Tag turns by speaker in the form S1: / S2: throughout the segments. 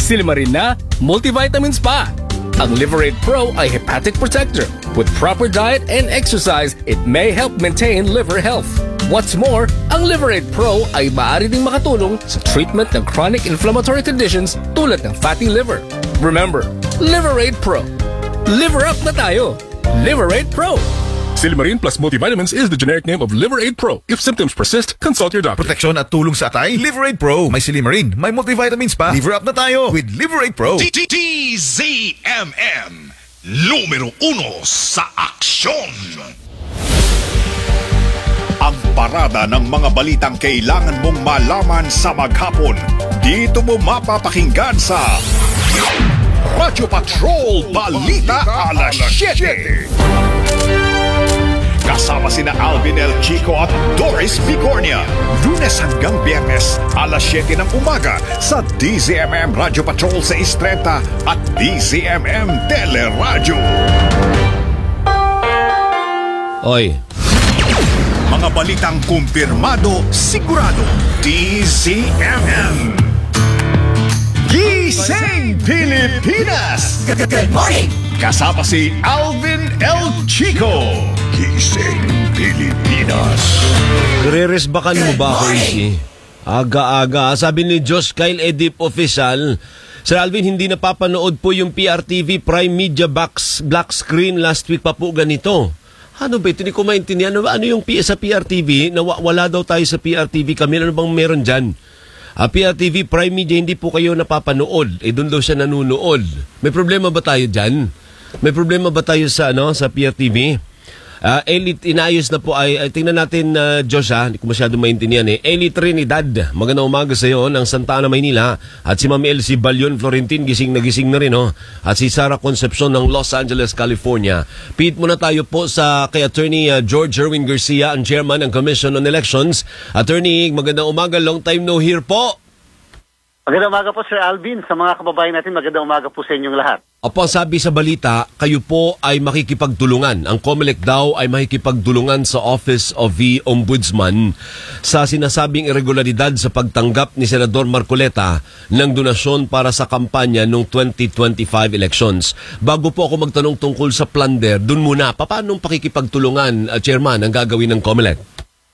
S1: Silimarin na, multivitamins pa. Ang Liverate Pro ay hepatic protector. With proper diet and exercise, it may help maintain liver health. What's more, ang Liverate Pro ay maaari ding makatulong sa treatment ng chronic inflammatory conditions tulad ng fatty liver. Remember, Liverate Pro. Liver up na tayo. Liverate Pro.
S2: Silimarin plus multivitamins is the generic name of Liverate Pro. If symptoms persist, consult your doctor.
S3: Proteksyon at tulong sa atay, Liverate Pro. May Silimarin, may multivitamins pa. Liver up na tayo with Liverate Pro.
S4: TZMM, numero 1 sa aksyon. Ang parada ng mga balitang kailangan mong malaman sa maghapon. Dito mo mapapakinggan sa Radyo Patrol Balita Alas 7. Kasama sina Alvin El Chico at Doris Bigornia. Lunes hanggang Biyernes, alas 7 ng umaga sa DZMM Radyo Patrol 630 at DZMM Teleradyo.
S5: Oy.
S4: Mga balitang kumpirmado, sigurado. DZMM. Gising Pilipinas!
S6: Good morning!
S4: Kasama si Alvin El Chico. Gising Pilipinas.
S5: Re-resbakan mo ba ako, Isi? Aga-aga. Sabi ni Josh Kyle Edip Official, Sir Alvin, hindi napapanood po yung PRTV Prime Media black screen last week pa po ganito. Ano ba ito? Hindi ko maintindihan. Ano yung sa PRTV? Wala daw tayo sa PRTV kami. Ano bang meron dyan? PRTV Prime Media, hindi po kayo napapanood. Doon daw siya nanunood. May problema ba tayo dyan? May problema ba tayo sa PRTV? Elite inayos na po ay tingnan natin, Josh, hindi ko masyado maintindihan Elite Trinidad, magandang umaga sa iyo ng Santa Ana, Maynila. At si Ma'am Elsie Balyon Florentin, gising na rin At si Sarah Concepcion ng Los Angeles, California. Pit muna tayo po kay Attorney George Erwin Garcia, ang Chairman ng Commission on Elections. Attorney, magandang umaga, long time no hear po.
S7: Magandang umaga po, Sir Alvin. Sa mga kababayan natin, magandang umaga po sa inyong lahat.
S5: Opo, sabi sa balita, kayo po ay makikipagtulungan. Ang COMELEC daw ay makikipagtulungan sa Office of the Ombudsman sa sinasabing irregularidad sa pagtanggap ni Senador Marcoleta ng donasyon para sa kampanya noong 2025 elections. Bago po ako magtanong tungkol sa plunder, dun muna, paano pakikipagtulungan, Chairman, ang gagawin ng COMELEC?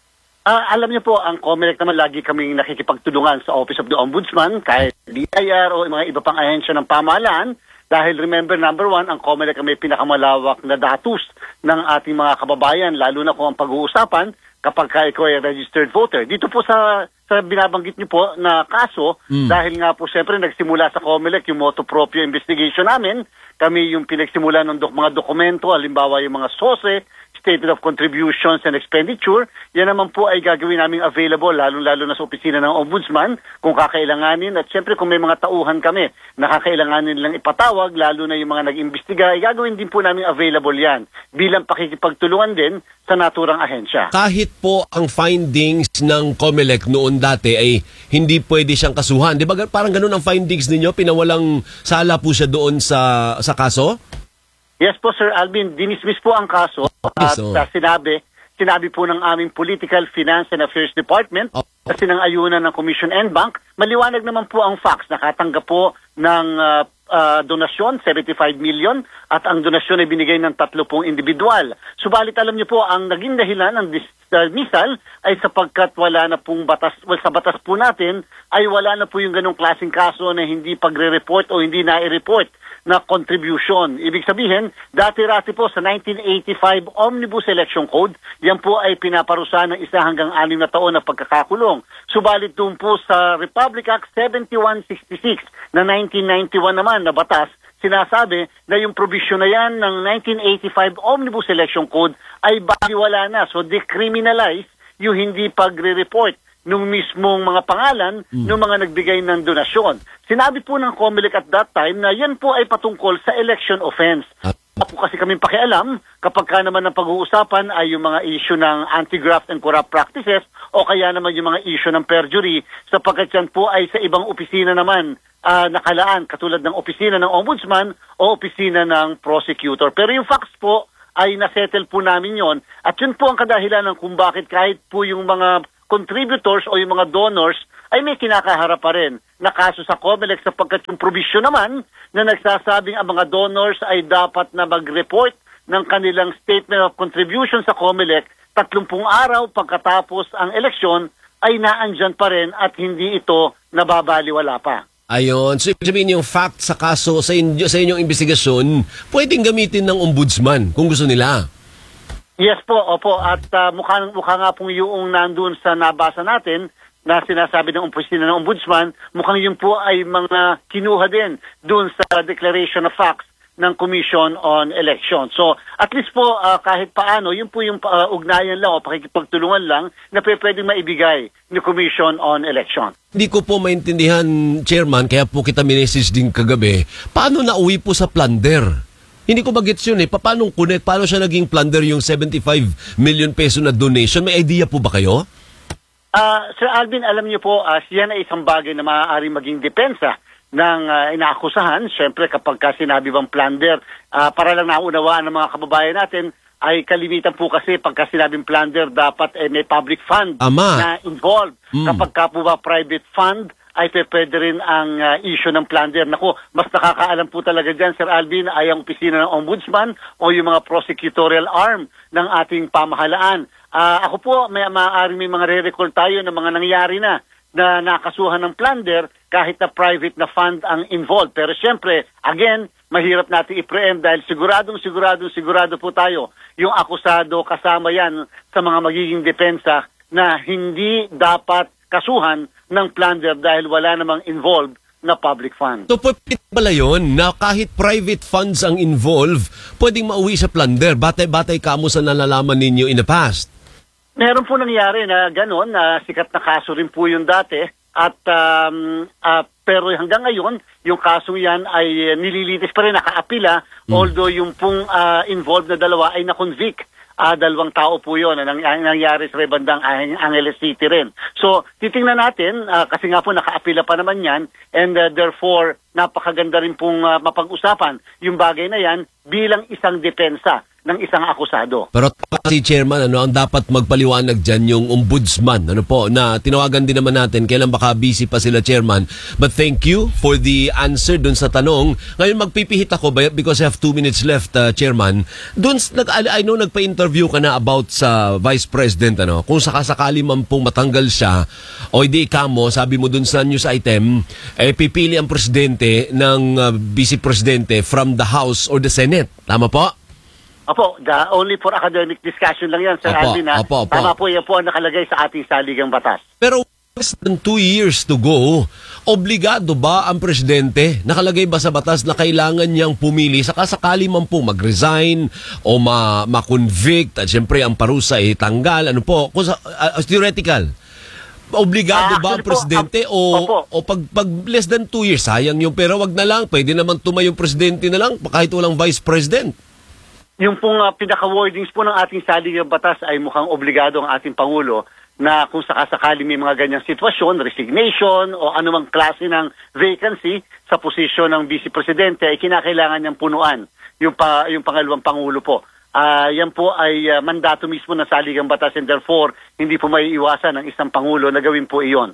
S7: Alam niyo po, ang COMELEC naman lagi kaming nakikipagtulungan sa Office of the Ombudsman, kahit BIR o mga iba pang ahensya ng pamahalaan. Dahil remember, number one, ang COMELEC ay may pinakamalawak na datos ng ating mga kababayan, lalo na kung ang pag-uusapan kapag ikaw ay registered voter. Dito po sa binabanggit niyo po na kaso, dahil nga po siyempre nagsimula sa COMELEC yung motu proprio investigation namin, kami yung pinagsimula ng mga dokumento, halimbawa yung mga SOSE, Statement of Contributions and Expenditure, yan naman po ay gagawin namin available, lalo-lalo na sa opisina ng Ombudsman, kung kakailanganin. At siyempre kung may mga tauhan kami na kakailanganin nilang ipatawag, lalo na yung mga nag-imbestiga, ay gagawin din po namin available yan bilang pakikipagtulungan din sa naturang ahensya.
S5: Kahit po ang findings ng COMELEC noon dati ay hindi pwede siyang kasuhan. Di ba parang ganun ang findings ninyo? Pinawalang sala po siya doon sa kaso?
S7: Yes po, Sir Alvin, dinismiss po ang kaso at sinabi po ng aming Political Finance and Affairs Department sa sinang-ayunan ng Commission and Bank, maliwanag naman po ang facts, nakatanggap po ng donasyon, 75 million, at ang donasyon ay binigay ng 30 individual. Subalit alam niyo po, ang naging dahilan ng dismissal ay sapagkat wala na pong batas, sa batas po natin ay wala na po yung ganong klaseng kaso na hindi pagre-report o hindi na-report na contribution. Ibig sabihin, dati-rati po sa 1985 Omnibus Election Code, yan po ay pinaparusahan ng 1 hanggang 6 na taon na pagkakakulong. Subalit doon po sa Republic Act 7166 na 1991 naman na batas, sinasabi na yung provision na yan ng 1985 Omnibus Election Code ay baliwala na. So decriminalize yung hindi pagre-report nung mismong mga pangalan ng mga nagbigay ng donasyon. Sinabi po ng COMELEC at that time na yan po ay patungkol sa election offense. Po kasi kaming pakialam kapag ka naman ng pag-uusapan ay yung mga issue ng anti-graft and corrupt practices o kaya naman yung mga issue ng perjury, sapagkat yan po ay sa ibang opisina naman nakalaan, katulad ng opisina ng Ombudsman o opisina ng prosecutor. Pero yung facts po ay nasettle po namin yon, at yun po ang kadahilan ng kung bakit kahit po yung mga contributors o yung mga donors ay may kinakaharap pa rin na kaso sa COMELEC sapagkat yung provision naman na nagsasabing ang mga donors ay dapat na mag-report ng kanilang statement of contribution sa COMELEC 30 araw pagkatapos ang eleksyon ay naandyan pa rin at hindi ito nababaliwala pa.
S5: Ayun. So, ibig sabihin yung fact sa kaso sa inyong investigasyon, pwedeng gamitin ng ombudsman kung gusto nila.
S7: Yes po, opo. At mukha nga pong yung nandun sa nabasa natin na sinasabi ng opisina ng ombudsman, mukhang yun po ay mga kinuha din dun sa Declaration of Facts ng Commission on Election. So, at least po, kahit paano, yun po yung ugnayan lang o pakikipagtulungan lang na pwedeng maibigay ni Commission on Election.
S5: Hindi ko po maintindihan, Chairman, kaya po kita minessage din kagabi, paano nauwi po sa plunder? Hindi ko bagets yun eh. Paano connect? Paano siya naging plunder yung 75 million peso na donation? May idea po ba kayo?
S7: Sir Alvin, alam niyo po, siya na isang bagay na maaaring maging depensa ng inaakusahan. Siyempre, kapag sinabi bang plunder, para lang naunawaan ng mga kababayan natin, ay kalimitan po kasi pagka sinabing plunder, dapat may public fund na involved. Kapag ka po ba private fund, ay pwede rin ang issue ng plunder. Naku, mas nakakaalam po talaga dyan, Sir Alvin, ay ang opisina ng ombudsman o yung mga prosecutorial arm ng ating pamahalaan. Ako po, maaaring may mga re-recall tayo ng mga nangyari na nakasuhan ng plunder kahit na private na fund ang involved. Pero siyempre, again, mahirap natin i-preempt dahil sigurado po tayo yung akusado kasama yan sa mga magiging depensa na hindi dapat kasuhan ng plunder dahil wala namang involved na public fund.
S5: So, pwede pala yun na kahit private funds ang involved, pwedeng mauwi sa plunder. Batay-batay kamo sa nalalaman ninyo in the past.
S7: Meron po nangyari na gano'n, na sikat na kaso rin po yun dati. At pero hanggang ngayon, yung kaso yan ay nililitis pa rin, nakaapila, although yung pong involved na dalawa ay na-convict. 2 tao po yun, nangyari sa bandang Angeles City rin. So, titingnan natin, kasi nga po nakaapila pa naman yan, and therefore, napakaganda rin pong mapag-usapan yung bagay na yan bilang isang depensa ng isang akusado.
S5: Pero si Chairman, ang dapat magpaliwanag dyan yung ombudsman, na tinawagan din naman natin, kailan baka busy pa sila, Chairman. But thank you for the answer dun sa tanong. Ngayon magpipihit ako, because I have 2 minutes left, Chairman. Dun, I know nagpa-interview ka na about sa Vice President, kung sakasakali man pong matanggal siya, o hindi kamo, sabi mo dun sa news item, pipili ang presidente ng Vice Presidente from the House or the Senate. Tama po?
S7: Opo, only for academic discussion lang yan, Sir Alvin.
S5: Opo.
S7: Tama po, yan po ang nakalagay sa ating saligang batas.
S5: Pero less than 2 years to go, obligado ba ang presidente? Nakalagay ba sa batas na kailangan niyang pumili sakasakali man po mag-resign o ma-convict at siyempre ang parusa ay tanggal? Ano po? Theoretical. Obligado ba ang presidente o pag less than 2 years, sayang yung pera, wag na lang. Pwede naman tumayong presidente na lang kahit walang vice president.
S7: Yung pong pinaka-wordings po ng ating saligang batas ay mukhang obligado ang ating Pangulo na kung sakasakali may mga ganyang sitwasyon, resignation o anumang klase ng vacancy sa posisyon ng Vice Presidente ay kinakailangan niyang punuan yung pangalawang Pangulo po. Yan po ay mandato mismo ng saligang batas and therefore hindi po maiiwasan ng isang Pangulo na gawin po iyon.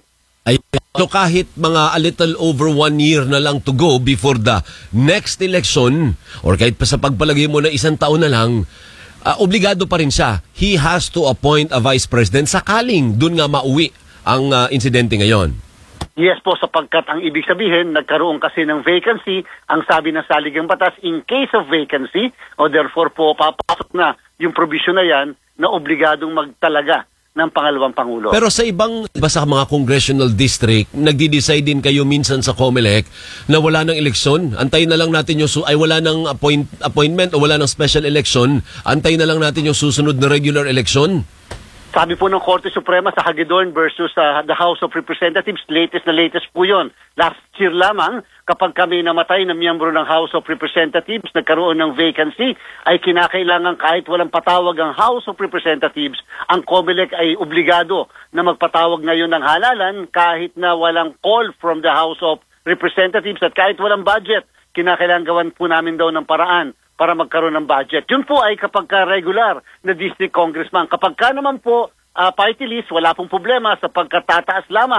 S5: So kahit mga a little over 1 year na lang to go before the next election or kahit pa sa pagpalagay mo na 1 taon na lang, obligado pa rin siya. He has to appoint a vice president sakaling dun nga mauwi ang insidente ngayon.
S7: Yes po, sapagkat ang ibig sabihin, nagkaroon kasi ng vacancy, ang sabi ng saligang batas, in case of vacancy, o therefore po papasok na yung provision na yan na obligadong magtalaga ng pangalawang Pangulo.
S5: Pero sa ibang sa mga congressional district, nagdi-decide din kayo minsan sa COMELEC na wala ng eleksyon. Antayin na lang natin yung wala ng appointment o wala ng special election. Antayin na lang natin yung susunod na regular election.
S7: Sabi po ng Korte Suprema sa Hagedorn versus the House of Representatives, latest po yun. Last year lamang, kapag kami namatay na miyembro ng House of Representatives, nagkaroon ng vacancy, ay kinakailangan kahit walang patawag ang House of Representatives, ang COMELEC ay obligado na magpatawag ngayon ng halalan kahit na walang call from the House of Representatives at kahit walang budget, kinakailangan gawan po namin daw ng paraan para magkaroon ng budget. Yun po ay kapag regular na district congressman. Kapag naman po party list, wala pong problema sapagkat tataas lamang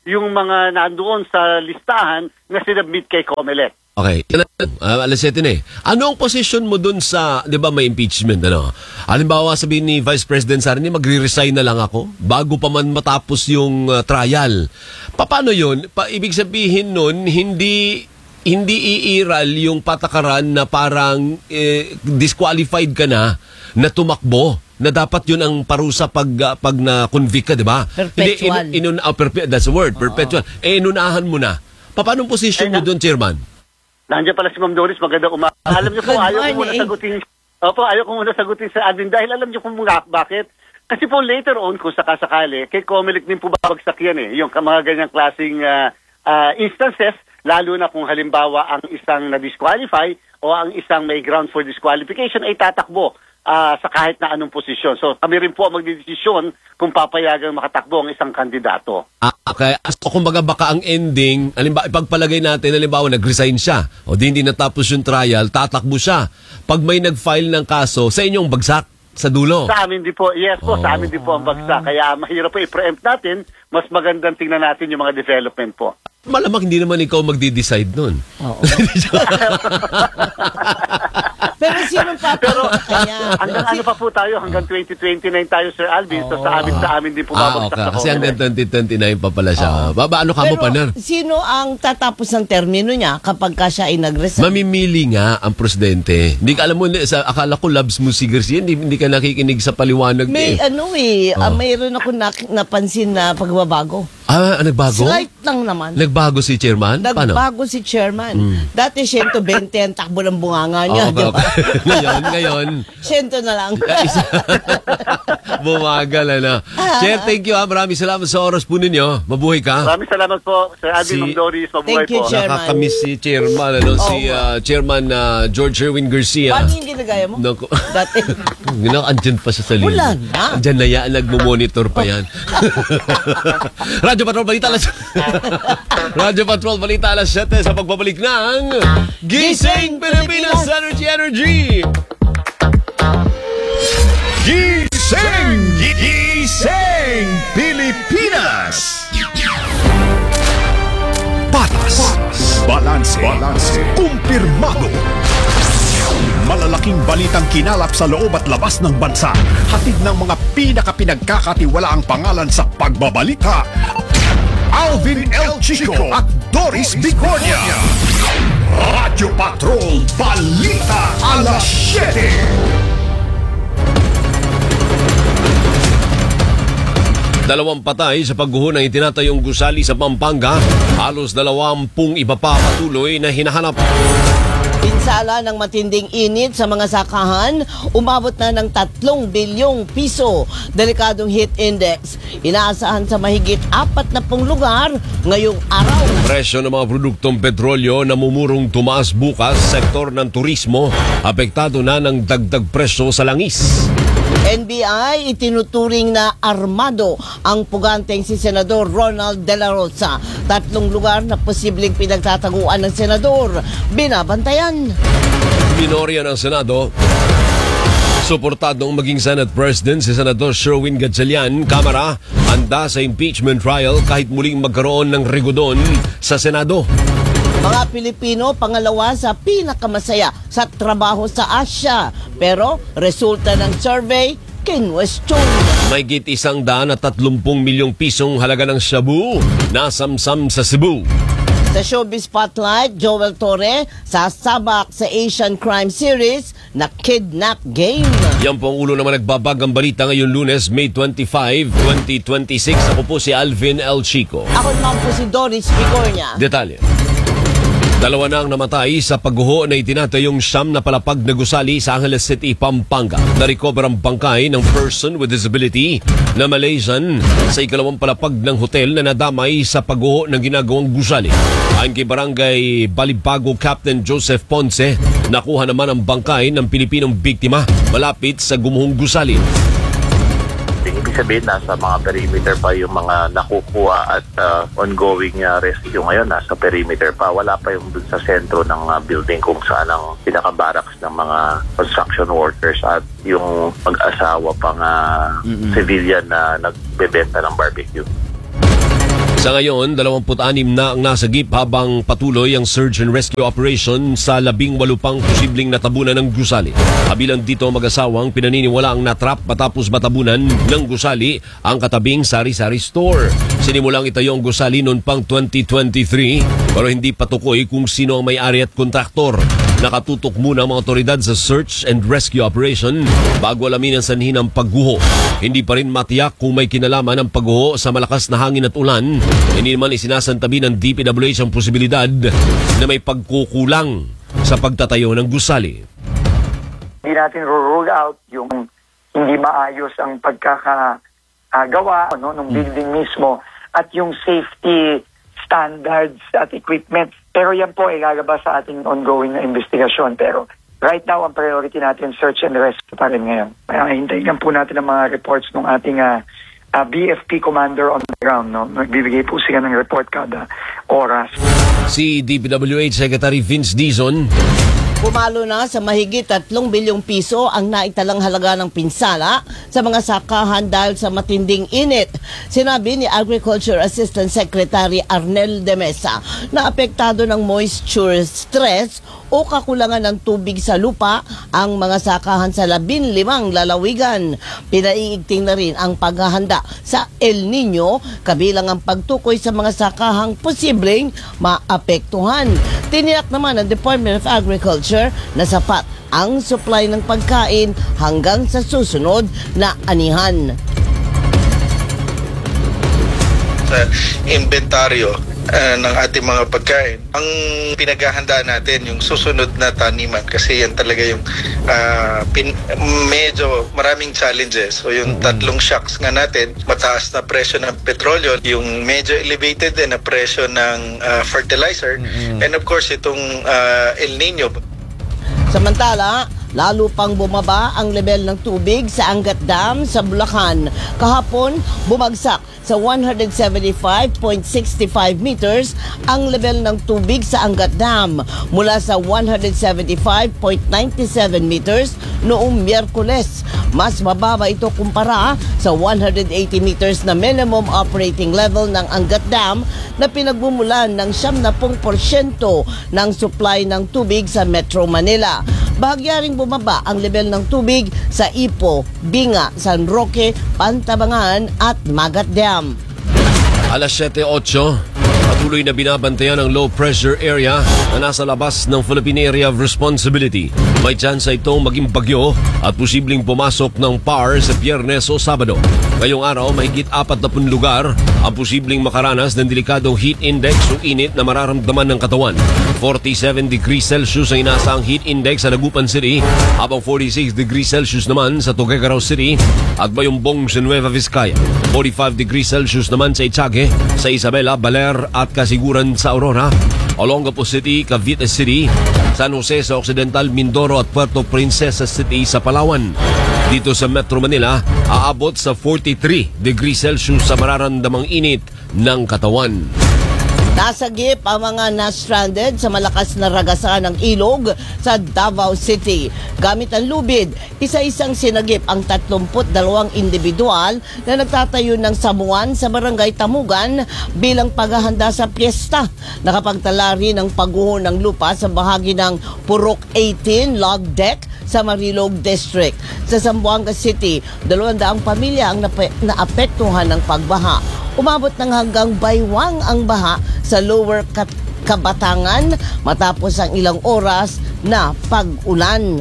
S7: yung mga nandoon sa listahan na sinabmit kay COMELEC.
S5: Okay. Alas 7 na eh. Ano ang posisyon mo dun sa, di ba may impeachment, ano? Halimbawa sabihin ni Vice President Sara, magre-resign na lang ako bago pa man matapos yung trial. Paano yun? Ibig sabihin nun, hindi iiral yung patakaran na parang disqualified ka na tumakbo. Na dapat yun ang parusa pag na-convict ka, di ba?
S6: Perpetual.
S5: That's the word, perpetual. Inunahan mo na. Paano ang posisyon mo dun, Chairman?
S7: Nandiyan pala si Ma'am Doris, magandang umaga. Alam niyo po, ayaw ko muna sagutin sa admin dahil alam niyo kung bakit. Kasi po later on, kung sakasakali, kay COMELEC din po babagsak yan eh. Yung mga ganyang klaseng instances, lalo na kung halimbawa ang isang na-disqualify o ang isang may ground for disqualification ay tatakbo sa kahit na anong posisyon. So kami rin po ang magdidesisyon kung papayagang makatakbo ang isang kandidato.
S5: Okay. So kumbaga baka ang ending, halimbawa ipagpalagay natin, halimbawa nag-resign siya o hindi natapos yung trial, tatakbo siya. Pag may nag-file ng kaso, sa inyong bagsak sa dulo.
S7: Sa amin din po, yes po, sa amin din po ang bagsak. Kaya mahirap po i-preempt natin, mas magandang tingnan natin yung mga development po.
S5: Malamang hindi naman ikaw magdi-decide nun.
S6: Oo. Pero sino
S7: Pero
S6: kanya?
S7: hanggang ano pa po tayo? Hanggang 2029 tayo, Sir Alvin. So sa amin din po babagsak
S5: okay.
S7: sa
S5: Kasi hanggang 2029 pa pala siya. Ano ka mo pa na?
S6: Sino ang tatapos ng termino niya kapag ka siya ay nag-resign?
S5: Mamimili nga ang presidente. Hindi ka alam mo, akala ko loves mo si Garcia, hindi ka nakikinig sa paliwanag.
S6: May mayroon ako napansin na pagbabago.
S5: Nagbago?
S6: Slight lang naman.
S5: Nagbago si Chairman?
S6: Nagbago si Chairman. Dati 120 ang takbo ng bunganga niya.
S5: Okay. Ngayon.
S6: 100 na lang.
S5: Bumagal, ano. Chair, thank you. Maraming salamat sa oras po ninyo. Mabuhay ka.
S7: Maraming salamat po, Sir Alvin, Ma'am Doris. Mabuhay
S6: Thank you,
S7: po.
S6: Chairman.
S5: Nakakamiss si Chairman, Chairman George Sherwin Garcia.
S6: Paano yung ginagaya mo? Dati.
S5: Andyan pa siya sa linya.
S6: Wala na.
S5: Andyan na yan, nagmumonitor pa yan. Radyo Patrol Balita alas Radyo Patrol Balita alas 7 sa pagbabalik ng Gising Pilipinas Energy.
S4: Gising! Gising! Pilipinas! Patas. Balanse. Kumpirmado. Malalaking balitang kinalap sa loob at labas ng bansa. Hatid ng mga pinakapinagkakatiwalaang pangalan sa pagbabalita. Alvin L. Chico at Doris Bicornia. Radyo Patrol Balita alas 7.
S5: Dalawang patay sa pagguho ng itinatayong gusali sa Pampanga. Halos 20 iba pa patuloy na hinahanap.
S6: Pinsala ng matinding init sa mga sakahan, umabot na ng 3 bilyong piso. Delikadong heat index. Inaasahan sa mahigit 40 lugar ngayong araw.
S5: Presyo ng mga produktong petrolyo namumurong tumaas bukas. Sektor ng turismo apektado na ng dagdag presyo sa langis.
S6: NBI itinuturing na armado ang puganteng si Senador Ronald De La Rosa. 3 lugar na posibleng pinagtataguan ng senador binabantayan.
S5: Minorya ng Senado suportadong maging Senate President si Senador Sherwin Gatchalian. Kamara handa sa impeachment trial kahit muling magkaroon ng rigudon sa Senado.
S6: Mga Pilipino pangalawa sa pinakamasaya sa trabaho sa Asia. Pero resulta ng survey, kinwestiyon.
S5: May git 130 milyong pisong halaga ng shabu nasamsam sa Cebu.
S6: Sa Showbiz Spotlight, Joel Torre sasabak sa Asian Crime Series na Kidnap Game.
S5: Yan po ang ulo naman nagbabagang balita ngayon Lunes, May 25, 2026. Ako po si Alvin L. Chico.
S6: Ako naman po si Doris Bicornia.
S5: Detalye. 2 na ang namatay sa pagguho na itinatayong siyam na palapag na gusali sa Angeles City, Pampanga. Na-recover ang bangkay ng person with disability na Malaysian sa ikalawang palapag ng hotel na nadamay sa pagguho ng ginagawang gusali. Ayon kay Barangay Balibago Captain Joseph Ponce, nakuha naman ang bangkay ng Pilipinong biktima malapit sa gumuhong gusali.
S8: Ibig sabihin, nasa mga perimeter pa yung mga nakukuha at ongoing rescue ngayon. Nasa perimeter pa. Wala pa yung dun sa sentro ng building kung saan ang pinaka-barracks ng mga construction workers at yung mag-asawa pang civilian na nagbebenta ng barbecue.
S5: Sa ngayon, 26 na ang nasagip habang patuloy ang search and rescue operation sa 18 pang posibleng natabunan ng gusali. Kabilang dito mag-asawang pinaniniwala ang natrap matapos matabunan ng gusali ang katabing sari-sari store. Sinimulang itayo ang gusali noon pang 2023 pero hindi patukoy kung sino ang may-ari at kontraktor. Nakatutok muna ang mga otoridad sa search and rescue operation bago alamin ang sanhi ng pagguho. Hindi pa rin matiyak kung may kinalaman ang pagguho sa malakas na hangin at ulan. Hindi naman isinasantabi ng DPWH ang posibilidad na may pagkukulang sa pagtatayo ng gusali.
S9: Hindi natin rule out yung hindi maayos ang pagkakagawa ng building mismo at yung safety standards at equipment. Pero yan po ay lalabas sa ating ongoing na investigasyon. Pero right now, ang priority natin, search and rescue pa rin ngayon. Kaya hintayin po natin ang mga reports ng ating BFP commander on the ground. Nagbibigay po sila ng report kada oras.
S5: Si DPWH Secretary Vince Dizon,
S6: pumalo na sa mahigit 3 bilyong piso ang naitalang halaga ng pinsala sa mga sakahan dahil sa matinding init. Sinabi ni Agriculture Assistant Secretary Arnel de Mesa na apektado ng moisture stress o kakulangan ng tubig sa lupa ang mga sakahan sa 15 lalawigan. Pinaiigting na rin ang paghahanda sa El Nino kabilang ang pagtukoy sa mga sakahang posibleng maapektuhan. Tiniyak naman ng Department of Agriculture na sapat ang supply ng pagkain hanggang sa susunod na anihan.
S10: Sa inventaryo ng ating mga pagkain, ang pinaghahandaan natin yung susunod na taniman kasi yan talaga yung medyo maraming challenges. So yung tatlong shocks nga natin, mataas na presyo ng petrolyo, yung medyo elevated din na presyo ng fertilizer, and of course itong El Nino.
S6: Samantala, lalo pang bumaba ang level ng tubig sa Angat Dam sa Bulacan. Kahapon, bumagsak sa 175.65 meters ang level ng tubig sa Angat Dam mula sa 175.97 meters noong Miyerkules. Mas mababa ito kumpara sa 180 meters na minimum operating level ng Angat Dam na pinagmumulan ng 70% ng supply ng tubig sa Metro Manila. Bahagya ring bumaba ang level ng tubig sa Ipo, Binga, San Roque, Pantabangan at Magat Dam.
S5: Alas 7:08, patuloy na binabantayan ang low pressure area na nasa labas ng Philippine Area of Responsibility. May tsansa itong maging bagyo at posibleng pumasok ng PAR sa Biyernes o Sabado. Ngayong araw, mahigit 40 lugar ang posibleng makaranas ng delikadong heat index o init na mararamdaman ng katawan. 47 degrees Celsius ang inaasahang heat index sa Dagupan City, habang 46 degrees Celsius naman sa Tuguegarao City at Bayumbong sa Nueva Vizcaya. 45 degrees Celsius naman sa Itiague, sa Isabela, Baler at Kasiguran sa Aurora, Olongapo City, Cavite City, San Jose sa Occidental, Mindoro at Puerto Princesa City sa Palawan. Dito sa Metro Manila, aabot sa 43 degrees Celsius sa mararamdamang init ng katawan.
S6: Nasagip ang mga na-stranded sa malakas na ragasan ng ilog sa Davao City. Gamit ang lubid, isa-isang sinagip ang 32 individual na nagtatayo ng samuan sa Barangay Tamugan bilang paghahanda sa piyesta. Nakapagtala rin ng pagguho ng lupa sa bahagi ng Purok 18 Log Deck sa Marilog District. Sa Zamboanga City, 200 pamilya ang naapektuhan ng pagbaha. Umabot ng hanggang baywang ang baha sa Lower Kabatangan matapos ang ilang oras na pag-ulan.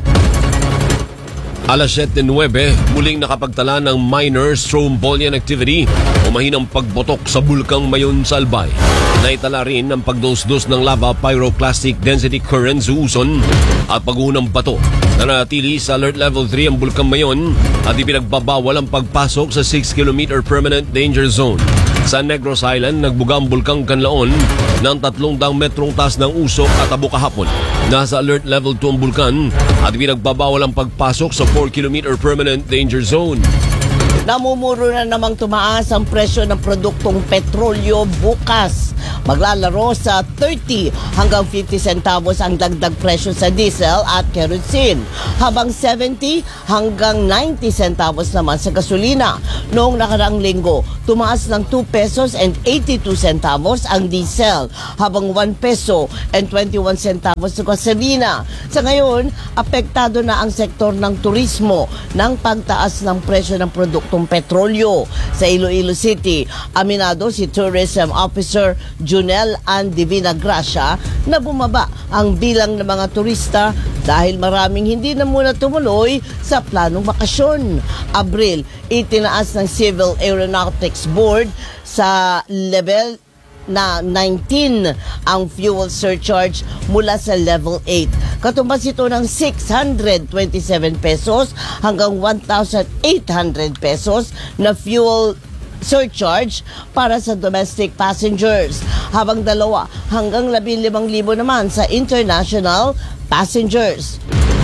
S5: Alas 7:09, muling nakapagtala ng minor strombolian activity o mahinang pagbotok sa bulkang Mayon sa Albay. Naitala rin ang pagdosdos ng lava pyroclastic density current sa Uson at pag-unang bato. Nanatili sa alert level 3 ang bulkang Mayon at ipinagbabawal ang pagpasok sa 6-kilometer permanent danger zone. Sa Negros Island, nagbuga ang bulkang Kanlaon ng 300 metrong taas ng usok at abo kahapon. Nasa alert level 2 ang bulkan at ipinagbabawal ang pagpasok sa 4-kilometer permanent danger zone.
S6: Namumuro na namang tumaas ang presyo ng produktong petrolyo bukas. Maglalaro sa 30 hanggang 50 centavos ang dagdag presyo sa diesel at kerosene, habang 70 hanggang 90 centavos naman sa gasolina. Noong nakaraang linggo, tumaas ng 2 pesos and 82 centavos ang diesel, habang 1 peso and 21 centavos sa gasolina. Sa ngayon, apektado na ang sektor ng turismo ng pagtaas ng presyo ng produktong petrolyo. Sa Iloilo City, aminado si Tourism Officer Junel Ann Divina Gracia na bumaba ang bilang ng mga turista dahil maraming hindi na muna tumuloy sa planong bakasyon. Abril, itinaas ng Civil Aeronautics Board sa level na 19 ang fuel surcharge mula sa level 8. Katumbas ito ng 627 pesos hanggang 1,800 pesos na fuel surcharge para sa domestic passengers, habang 2 hanggang 15,000 naman sa international passengers.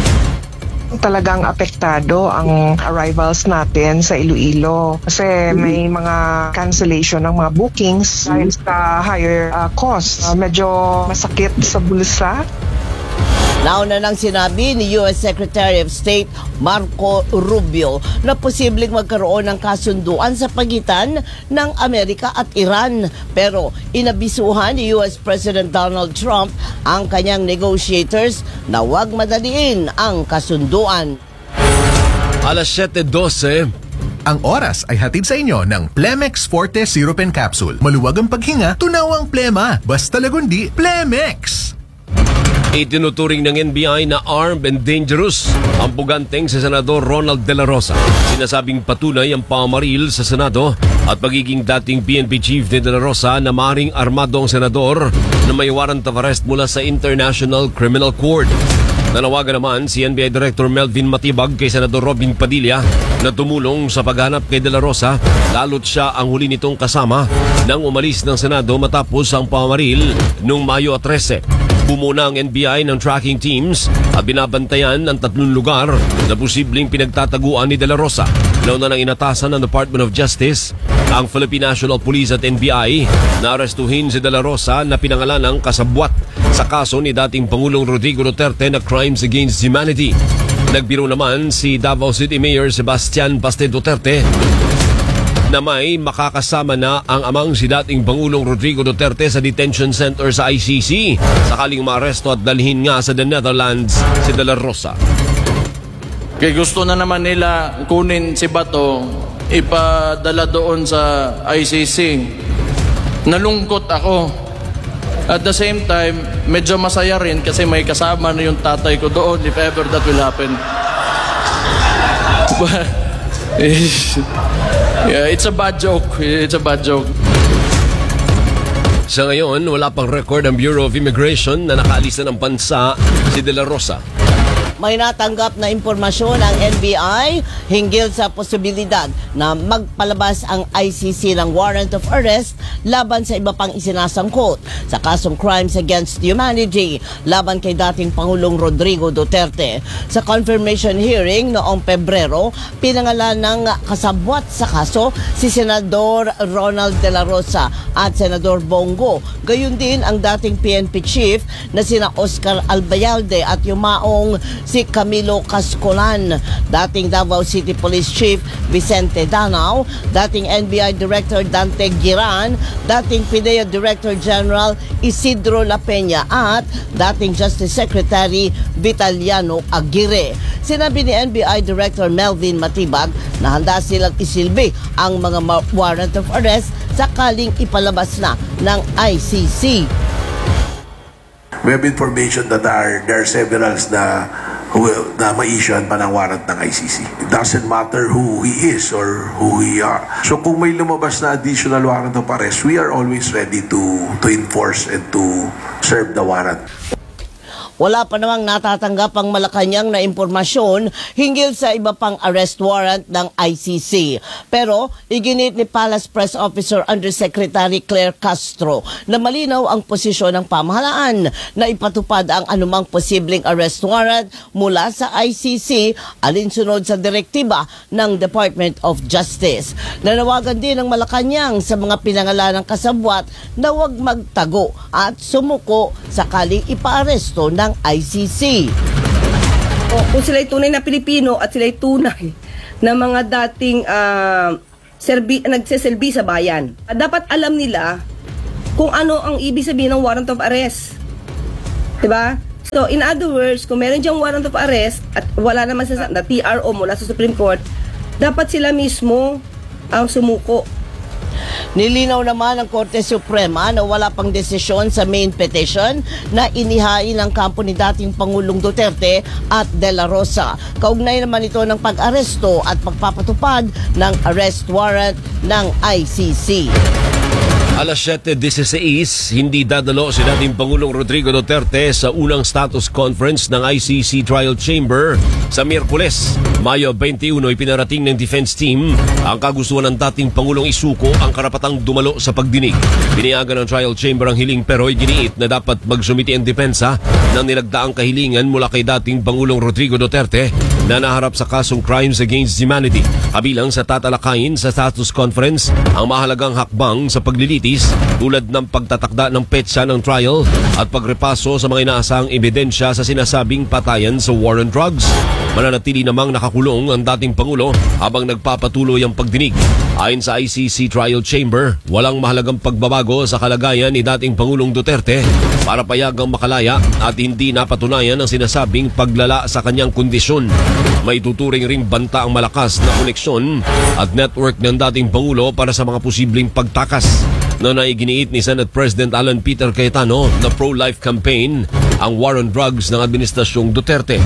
S11: Talagang apektado ang arrivals natin sa Iloilo kasi may mga cancellation ng mga bookings dahil sa higher cost. Medyo masakit sa bulsa.
S6: Nauna nang sinabi ni U.S. Secretary of State Marco Rubio na posibleng magkaroon ng kasunduan sa pagitan ng Amerika at Iran. Pero inabisuhan ni U.S. President Donald Trump ang kanyang negotiators na huwag madaliin ang kasunduan.
S5: Alas 7:12.
S12: Ang oras ay hatid sa inyo ng Plemex Forte Syrup and Capsule. Maluwag ang paghinga, tunaw ang plema. Basta lagundi, Plemex!
S5: Itinuturing ng NBI na armed and dangerous ang puganteng si Senador Ronald De La Rosa. Sinasabing patunay ang pamaril sa Senado at pagiging dating PNP Chief ni De La Rosa na maring armado ang senador na may warrant of arrest mula sa International Criminal Court. Nanawagan naman si NBI Director Melvin Matibag kay Senador Robin Padilla na tumulong sa paghanap kay De La Rosa, lalo't siya ang huli nitong kasama nang umalis ng Senado matapos ang pamaril noong Mayo 13. Bumuna ang NBI ng tracking teams at binabantayan ang 3 lugar na posibleng pinagtataguan ni De La Rosa. Nauna nang inatasan ng Department of Justice ang Philippine National Police at NBI na arestuhin si De La Rosa na pinangalan ng kasabwat sa kaso ni dating Pangulong Rodrigo Duterte na Crimes Against Humanity. Nagbiro naman si Davao City Mayor Sebastian Baste Duterte na may makakasama na ang amang si dating Pangulong Rodrigo Duterte sa detention center sa ICC sakaling maaresto at dalhin nga sa the Netherlands si De La Rosa.
S13: Kaya gusto na naman nila kunin si Bato, ipadala doon sa ICC. Nalungkot ako. At the same time, medyo masaya rin kasi may kasama na yung tatay ko doon if ever that will happen. Yeah, it's a bad joke. It's a bad joke.
S5: Sa ngayon, wala pang record ang Bureau of Immigration na nakaalis na ng bansa si De La Rosa.
S6: May natanggap na impormasyon ang NBI hinggil sa posibilidad na magpalabas ang ICC ng warrant of arrest laban sa iba pang isinasangkot sa kasong Crimes Against Humanity laban kay dating Pangulong Rodrigo Duterte. Sa confirmation hearing noong Pebrero, pinangalan ng kasabwat sa kaso si Senador Ronald De La Rosa at Senador Bongo. Gayun din ang dating PNP Chief na sina Oscar Albayalde at yumaong si Camilo Cascolan, dating Davao City Police Chief Vicente Danao, dating NBI Director Dante Giran, dating PIDEA Director General Isidro La Peña at dating Justice Secretary Vitaliano Aguirre. Sinabi ni NBI Director Melvin Matibag na handa silang isilbi ang mga warrant of arrest sakaling ipalabas na ng ICC.
S14: We have information that there are several na ma-issuean pa ng warrant ng ICC. It doesn't matter who he is or who we are. So kung may lumabas na additional warrant of arrest, we are always ready to enforce and to serve the warrant.
S6: Wala pa namang natatanggap ang Malacanang na impormasyon hinggil sa iba pang arrest warrant ng ICC. Pero iginit ni Palace Press Officer Undersecretary Claire Castro na malinaw ang posisyon ng pamahalaan na ipatupad ang anumang posibleng arrest warrant mula sa ICC alinsunod sa direktiba ng Department of Justice. Nanawagan din ng Malacanang sa mga pinangalanang kasabwat na huwag magtago at sumuko sakaling ipaaresto ng ICC.
S15: Kung sila'y tunay na Pilipino at sila'y tunay na mga dating nagseselbi sa bayan, dapat alam nila kung ano ang ibig sabihin ng warrant of arrest. Diba? So, in other words, kung meron diyang warrant of arrest at wala naman na TRO mula sa Supreme Court, dapat sila mismo ang sumuko.
S6: Nilinaw naman ng Korte Suprema na wala pang desisyon sa main petition na inihain ng kampo ni dating Pangulong Duterte at De La Rosa. Kaugnay naman ito ng pag-aresto at pagpapatupad ng arrest warrant ng ICC.
S5: Alas 7:16, hindi dadalo si dating Pangulong Rodrigo Duterte sa unang status conference ng ICC Trial Chamber sa Miyerkules. Mayo 21, ipinarating ng defense team ang kagustuhan ng dating Pangulong isuko ang karapatang dumalo sa pagdinig. Biniyagan ng trial chamber ang hiling pero iginiit na dapat magsumiti ang depensa ng nilagdaang kahilingan mula kay dating Pangulong Rodrigo Duterte na naharap sa kasong crimes against humanity. Kabilang sa tatalakayin sa status conference ang mahalagang hakbang sa paglilitis tulad ng pagtatakda ng petsa ng trial at pagrepaso sa mga inaasahang ebidensya sa sinasabing patayan sa war on drugs. Mananatili namang nakakulong ang dating Pangulo habang nagpapatuloy ang pagdinig. Ayon sa ICC Trial Chamber, walang mahalagang pagbabago sa kalagayan ni dating Pangulong Duterte para payagang makalaya at hindi napatunayan ang sinasabing paglala sa kanyang kondisyon. May tuturing ring banta ang malakas na koneksyon at network ng dating Pangulo para sa mga posibleng pagtakas. Na naiginiit ni Senate President Alan Peter Cayetano na pro-life campaign ang war on drugs ng Administrasyong Duterte.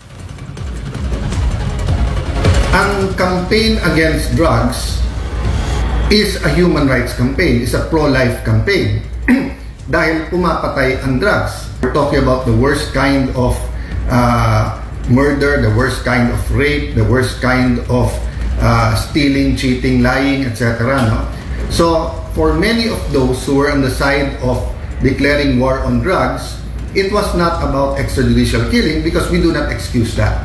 S16: Ang campaign against drugs is a human rights campaign, is a pro-life campaign. Dahil pumapatay ang drugs. We're talking about the worst kind of murder, the worst kind of rape, the worst kind of stealing, cheating, lying, etc. No? So, for many of those who were on the side of declaring war on drugs, it was not about extrajudicial killing because we do not excuse that.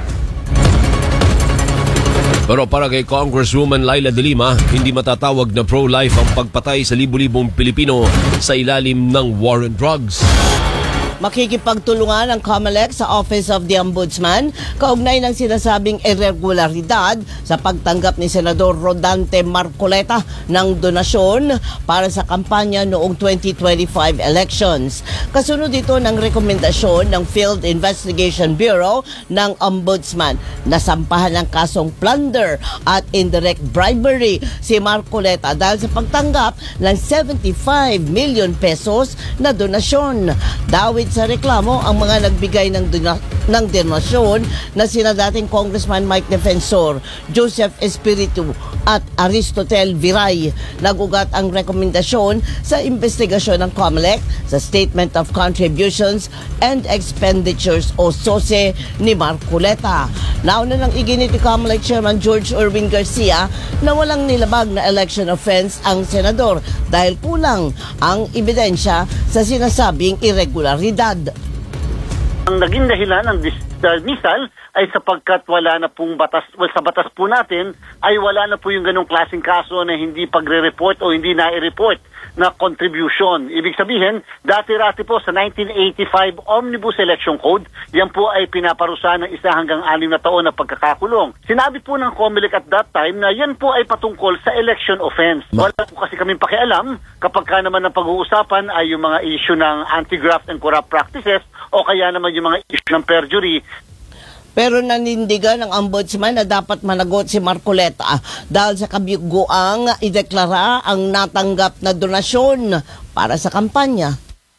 S5: Pero para kay Congresswoman Laila De Lima, hindi matatawag na pro-life ang pagpatay sa libu-libong Pilipino sa ilalim ng war on drugs.
S6: Makikipagtulungan ang COMELEC sa Office of the Ombudsman kaugnay ng sinasabing irregularidad sa pagtanggap ni Senador Rodante Marcoleta ng donasyon para sa kampanya noong 2025 elections. Kasunod ito ng rekomendasyon ng Field Investigation Bureau ng Ombudsman na sampahan ng kasong plunder at indirect bribery si Marcoleta dahil sa pagtanggap ng 75 million pesos na donasyon. Dawit sa reklamo ang mga nagbigay ng donasyon na sina dating Congressman Mike Defensor, Joseph Espiritu at Aristotel Viray. Nagugat ang rekomendasyon sa investigasyon ng COMELEC sa Statement of Contributions and Expenditures o SOSE ni Marcoleta. Nauna nang iginit ni COMELEC Chairman George Erwin Garcia na walang nilabag na election offense ang senador dahil kulang ang ebidensya sa sinasabing irregularidad.
S7: Ang naging dahilan ng dismissal ay sapagkat wala na pong batas, sa batas po natin ay wala na po yung ganong klaseng kaso na hindi pagre-report o hindi na-report na contribution. Ibig sabihin, dati-rati po sa 1985 Omnibus Election Code, yan po ay pinaparusahan ng 1 hanggang 6 na taon na pagkakakulong. Sinabi po ng COMELEC at that time na yan po ay patungkol sa election offense. Wala po kasi kaming pakialam kapag ka naman ang pag-uusapan ay yung mga issue ng anti-graft and corrupt practices o kaya naman yung mga issue ng perjury.
S6: Pero nanindigan ng ombudsman na dapat managot si Marcoleta dahil sa kabiguang ideklara ang natanggap na donasyon para sa kampanya.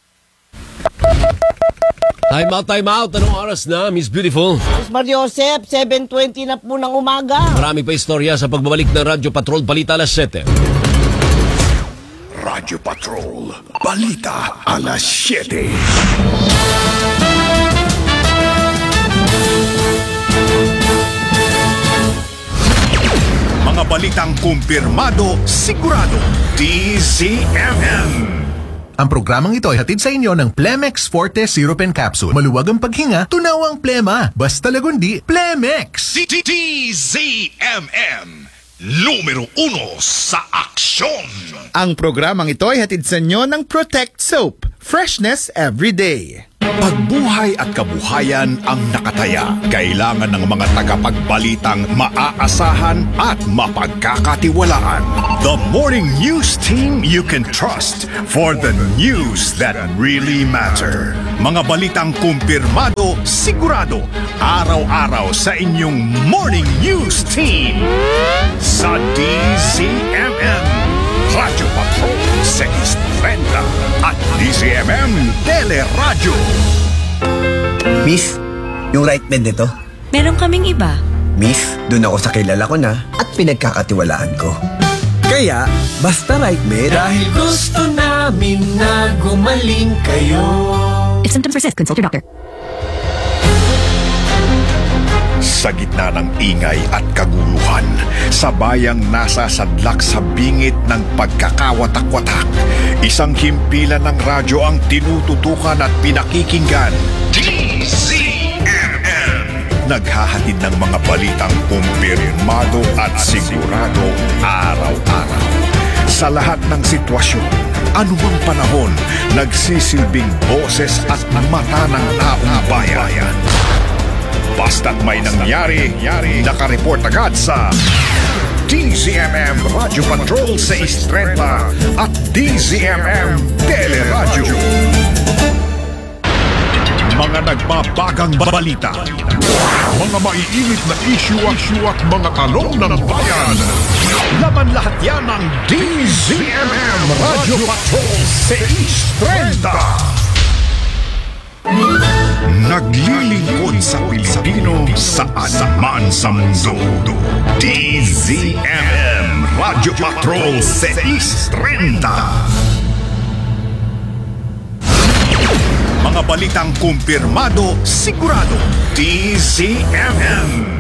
S5: Time out. Anong oras na, Miss Beautiful?
S6: Miss Mariosep, 7:20 na po ng umaga.
S5: Marami pa istorya sa pagbabalik ng Radyo Patrol Balita alas 7.
S4: Radyo Patrol Balita alas 7. balitang kumpirmado, sigurado, DZMM.
S12: Ang programang ito ay hatid sa inyo ng Plemex Forte Syrup and Capsule. Maluwag ang paghinga, tunaw ang plema. Basta lagundi, Plemex!
S4: DZMM. Numero 1 sa aksyon.
S17: Ang programang ito ay hatid sa inyo ng Protect Soap. Freshness every day.
S4: Pagbuhay at kabuhayan ang nakataya. Kailangan ng mga tagapagbalitang maaasahan at mapagkakatiwalaan. The morning news team you can trust for the news that really matter. Mga balitang kumpirmado, sigurado, araw-araw sa inyong morning news team. Sa DZMM, Radyo Patrol 630 at DZMM Teleradyo.
S18: Miss, yung right bed nito?
S19: Meron kaming iba.
S18: Miss, dun ako sa kilala ko na at pinagkakatiwalaan ko. Kaya, basta right bed.
S20: Dahil gusto namin na gumaling kayo.
S19: If symptoms persist, consult your doctor.
S4: Sa gitna ng ingay at kaguluhan, sa bayang nasa sadlak sa bingit ng pagkakawatak-watak, isang himpilan ng radyo ang tinututukan at pinakikinggan. DZMM. Naghahatid ng mga balitang kumpirmado at sigurado araw-araw. Sa lahat ng sitwasyon, anumang panahon, nagsisilbing boses at mata ng taong bayan. Basta't may nangyari, nakareport agad sa DZMM Radyo Patrol 630 at DZMM Teleradyo. Mga nagbabagang balita, mga maiinit na issue at mga tanong ng bayan. Laman lahat yan ng DZMM Radyo Patrol 630. Naglilingkod sa Pilipino saan man sa mundo. DZMM Radyo Patrol 630. Mga balitang kumpirmado, sigurado, DZMM.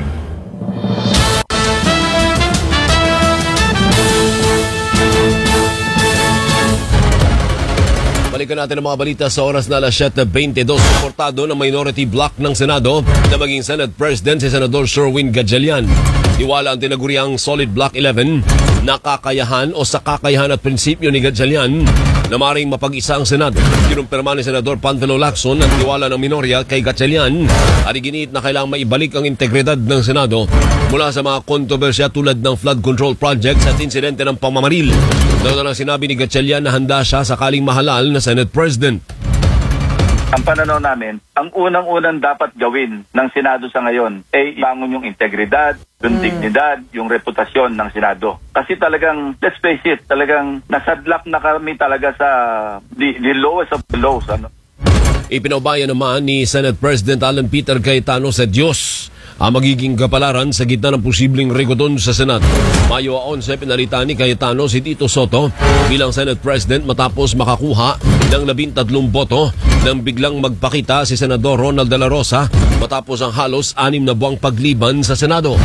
S5: Balikan natin ang mga balita sa oras na alas 7:22. Suportado ng minority bloc ng Senado na maging Senate President si Senador Sherwin Gatchalian. Tiwala ang tinaguriang Solid Block 11 na kakayahan o sa kakayahan at prinsipyo ni Gatchalian na maring mapag-isa ang Senado. Kinumpirma ni Senador Panfilo Lacson ang tiwala ng minorya kay Gatchalian at iginiit na kailangang maibalik ang integridad ng Senado mula sa mga kontrobersya tulad ng flood control projects at insidente ng pamamaril. Doon na sinabi ni Gatchalian na handa siya sakaling mahalal na Senate President.
S21: Ang pananaw namin, ang unang-unang dapat gawin ng Senado sa ngayon ay ibangon yung integridad, yung dignidad, yung reputasyon ng Senado. Kasi talagang, let's face it, talagang nasadlak na kami talaga sa the lowest of the lows.
S5: Ipinaubaya naman ni Senate President Alan Peter Cayetano sa Diyos ang magiging kapalaran sa gitna ng posibleng regodon sa Senado. Mayo 11, pinalita ni Cayetano si Tito Soto bilang Senate President matapos makakuha ng 13 boto nang biglang magpakita si Senador Ronald De La Rosa matapos ang halos 6 na buwang pagliban sa Senado.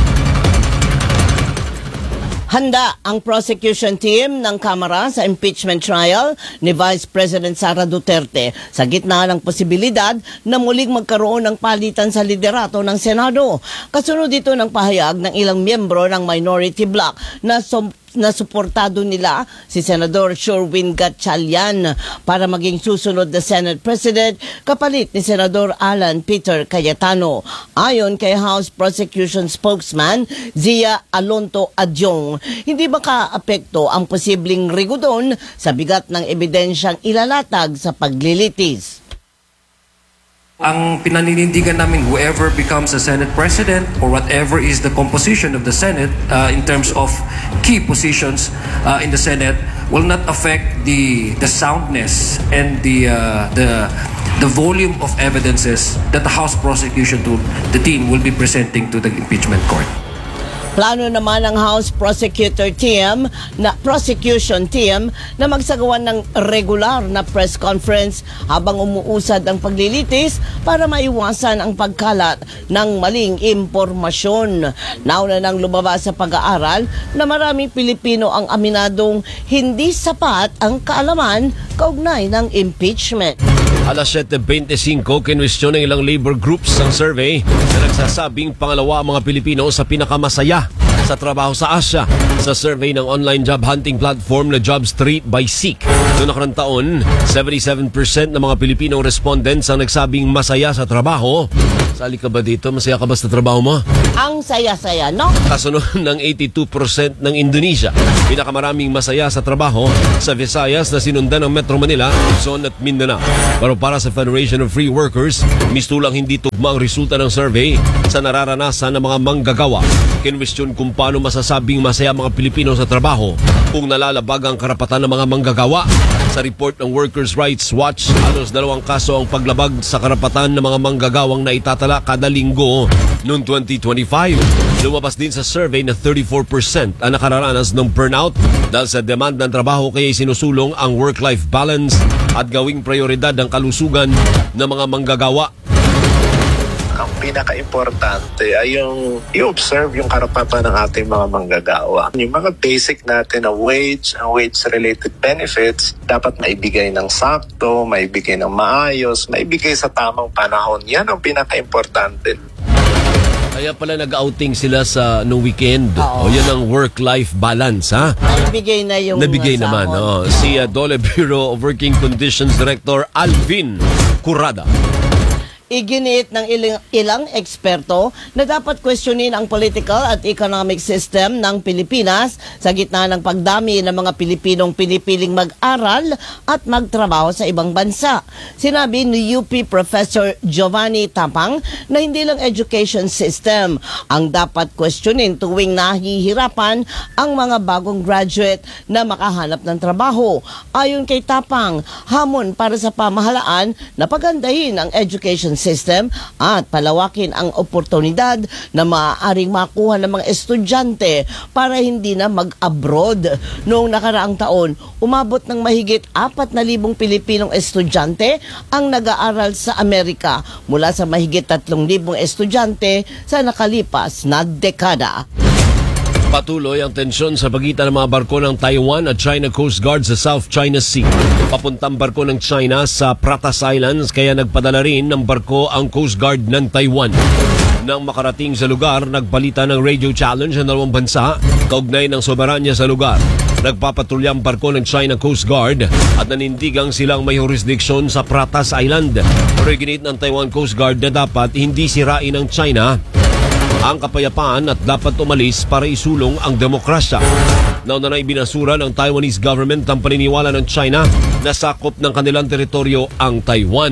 S6: Handa ang prosecution team ng Kamara sa impeachment trial ni Vice President Sara Duterte sa gitna ng posibilidad na muling magkaroon ng palitan sa liderato ng Senado. Kasunod dito ng pahayag ng ilang miyembro ng minority bloc na suportado nila si Senador Sherwin Gatchalian para maging susunod na Senate President kapalit ni Senador Alan Peter Cayetano. Ayon kay House Prosecution Spokesman Zia Alonto Adyong, hindi makaapekto ang posibleng regodon sa bigat ng ebidensyang ilalatag sa paglilitis.
S22: Ang pinaninindigan namin, whoever becomes a Senate President or whatever is the composition of the Senate in terms of key positions in the Senate will not affect the soundness and the volume of evidences that the House Prosecution team will be presenting to the impeachment court.
S6: Plano naman ng House Prosecution Team na magsagawa ng regular na press conference habang umuusad ang paglilitis para maiwasan ang pagkalat ng maling impormasyon. Nauna nang lumabas sa pag-aaral na maraming Pilipino ang aminadong hindi sapat ang kaalaman kaugnay ng impeachment.
S5: Alas 7:25, kinwestiyon ng ilang labor groups ang survey na nagsasabing pangalawa ang mga Pilipino sa pinakamasaya sa trabaho sa Asia. Sa survey ng online job hunting platform na Jobstreet by Seek, noong nakarang taon, 77% ng mga Pilipinong respondents ang nagsabing masaya sa trabaho. Sali ka ba dito? Masaya ka ba sa trabaho mo?
S6: Ang saya-saya, no?
S5: Kasunod ng 82% ng Indonesia. Pinakamaraming masaya sa trabaho sa Visayas na sinundan ng Metro Manila, Luzon at Mindanao. Pero para sa Federation of Free Workers, mistulang hindi tugma ang resulta ng survey sa nararanasan ng mga manggagawa. Kinwestiyon kung paano masasabing masaya mga Pilipino sa trabaho kung nalalabag ang karapatan ng mga manggagawa. Sa report ng Workers' Rights Watch, halos 2 kaso ang paglabag sa karapatan ng mga manggagawang na itatala kada linggo noong 2025. Lumabas din sa survey na 34% ang nakararanas ng burnout dahil sa demand ng trabaho, kaya sinusulong ang work-life balance at gawing prioridad ang kalusugan ng mga manggagawa.
S1: Ang pinaka-importante ay yung i-observe yung karapatan ng ating mga manggagawa. Yung mga basic natin na wage, ang wage-related benefits, dapat maibigay ng sakto, maibigay ng maayos, maibigay sa tamang panahon. Yan ang pinaka-importante.
S5: Kaya pala nag-outing sila sa no weekend. O yan ang work-life balance, ha?
S6: Nabigay na yung
S5: nabigay naman. Si Dole Bureau of Working Conditions Director Alvin Curada.
S6: Iginiit ng ilang eksperto na dapat questionin ang political at economic system ng Pilipinas sa gitna ng pagdami ng mga Pilipinong pinipiling mag-aral at magtrabaho sa ibang bansa. Sinabi ni UP Professor Giovanni Tapang na hindi lang education system ang dapat questionin tuwing nahihirapan ang mga bagong graduate na makahanap ng trabaho. Ayon kay Tapang, hamon para sa pamahalaan na pagandahin ang education system at palawakin ang oportunidad na maaaring makuha ng mga estudyante para hindi na mag-abroad. Noong nakaraang taon, umabot ng mahigit 4,000 Pilipinong estudyante ang nag-aaral sa Amerika mula sa mahigit 3,000 estudyante sa nakalipas na dekada.
S5: Patuloy ang tensyon sa pagitan ng mga barko ng Taiwan at China Coast Guard sa South China Sea. Papuntang barko ng China sa Pratas Islands, kaya nagpadala rin ng barko ang Coast Guard ng Taiwan. Nang makarating sa lugar, nagbalita ng radio challenge ang dalawang bansa kaugnay ng soberanya sa lugar. Nagpapatrolya ang barko ng China Coast Guard at nanindigang silang may jurisdiksyon sa Pratas Island. Pero iginit ng Taiwan Coast Guard na dapat hindi sirain ng China ang kapayapaan at dapat umalis para isulong ang demokrasya. Nauna na ibinasura ng Taiwanese government ang paniniwala ng China na sakop ng kanilang teritoryo ang Taiwan.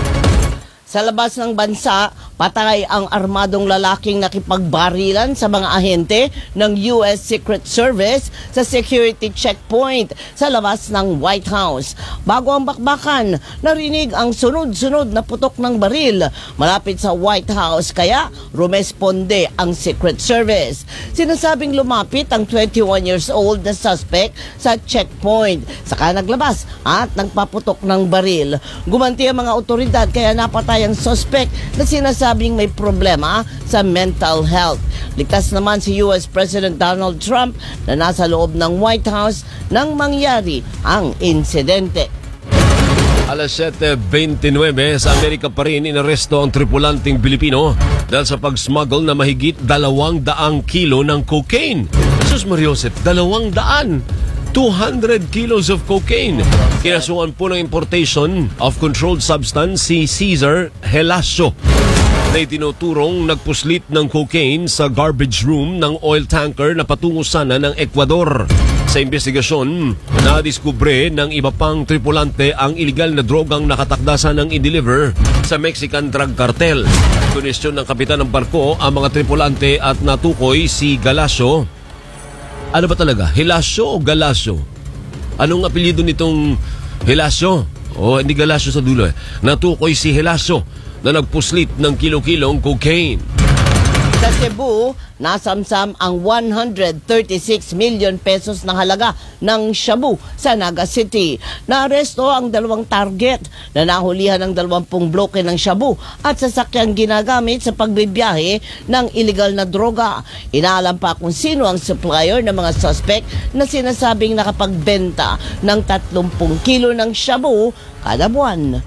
S6: Sa labas ng bansa, patay ang armadong lalaking nakipagbarilan sa mga ahente ng US Secret Service sa security checkpoint sa labas ng White House. Bago ang bakbakan, narinig ang sunod-sunod na putok ng baril malapit sa White House, kaya rumesponde ang Secret Service. Sinasabing lumapit ang 21 years old na suspect sa checkpoint, saka naglabas at nagpaputok ng baril. Gumanti ang mga otoridad, kaya napatay ang suspect na sinasabing may problema sa mental health. Ligtas naman si US President Donald Trump na nasa loob ng White House nang mangyari ang insidente.
S5: Alas 7:29 sa Amerika pa rin inaresto ang tripulanting Pilipino dahil sa pag-smuggle na mahigit 200 kilo ng cocaine. Jesus Mariosep, 200 kilos of cocaine. Kinasuhan po ng importation of controlled substance si Cesar Helasio na itinuturong nagpuslit ng cocaine sa garbage room ng oil tanker na patungo sana ng Ecuador. Sa investigasyon, nadiskubre ng iba pang tripulante ang iligal na drogang nakatakdasan ng i-deliver sa Mexican drug cartel. Kunestyon ng kapitan ng barko ang mga tripulante at natukoy si Galasio. Ano ba talaga? Helasio o Galasio? Anong apelyido nitong Helasio? O hindi Galasio sa dulo eh. Natukoy si Helasio na nagpuslit ng kilo-kilong cocaine.
S6: Sa Cebu, nasamsam ang 136 million pesos na halaga ng shabu sa Naga City. Naaresto ang 2 target na nahulihan ng 20 bloke ng shabu at sasakyang ginagamit sa pagbibiyahe ng illegal na droga. Inaalam pa kung sino ang supplier ng mga suspect na sinasabing nakapagbenta ng 30 kilo ng shabu kada buwan.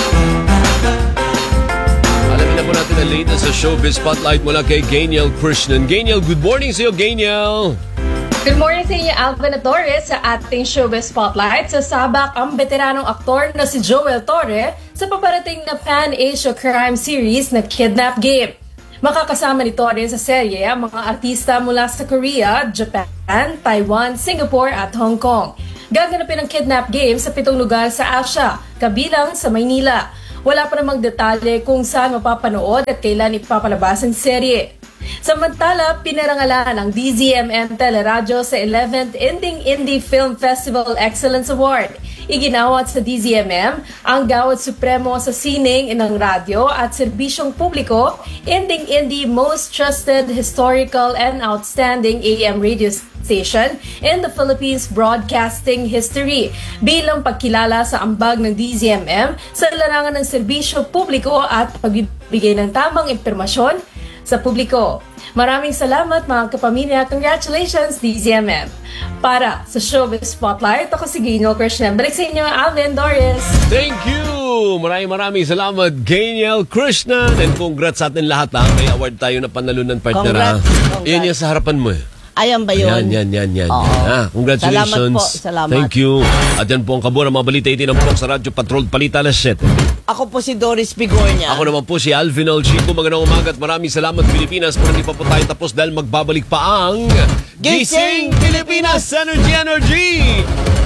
S5: Alamin na po natin ang latest sa Showbiz Spotlight mula kay Gainiel Krishnan. Gainiel, good morning sa iyo, Gainiel!
S2: Good morning sa inyo, Alvin Torres, sa ating Showbiz Spotlight. Sasabak ang veteranong aktor na si Joel Torre sa paparating na Pan-Asia crime series na Kidnap Game. Makakasama ni Torre sa serye ang mga artista mula sa Korea, Japan, Taiwan, Singapore at Hong Kong. Gaganapin ang Kidnap Game sa 7 lugar sa Asia, kabilang sa Maynila. Wala pa namang detalye kung saan mapapanood at kailan ipapalabas ang serye. Samantala, pinarangalan ang DZMM Teleradyo sa 11th Indie Film Festival Excellence Award. Iginawat sa DZMM ang gawad supremo sa sining ng radyo at serbisyong publiko, Indie Most Trusted Historical and Outstanding AM Radio Station in the Philippines Broadcasting History bilang pagkilala sa ambag ng DZMM sa larangan ng serbisyo publiko at pagbibigay ng tamang impormasyon sa publiko. Maraming salamat mga kapamilya. Congratulations, DZMM. Para sa Showbiz Spotlight, ako si Gainiel Krishnan. Balik sa inyo, Alvin Doris.
S5: Thank you! Maraming salamat, Gainiel Krishnan. And congrats sa atin lahat. May award tayo na panalunan, partner. Congrats. Yan yung sa harapan mo.
S6: Ayan ba yun?
S5: Yan.
S6: Salamat
S5: Congratulations.
S6: po. Salamat.
S5: Thank you. At yan po ang kabuo ng mga balita itinampok sa Radyo Patrol Balita alas 7.
S6: Ako po si Doris Pigornia.
S5: Ako naman po si Alvin Olchico. Magandang umaga at maraming salamat, Pilipinas. Pero hindi pa po tayo tapos dahil magbabalik pa ang Gising Pilipinas Energy!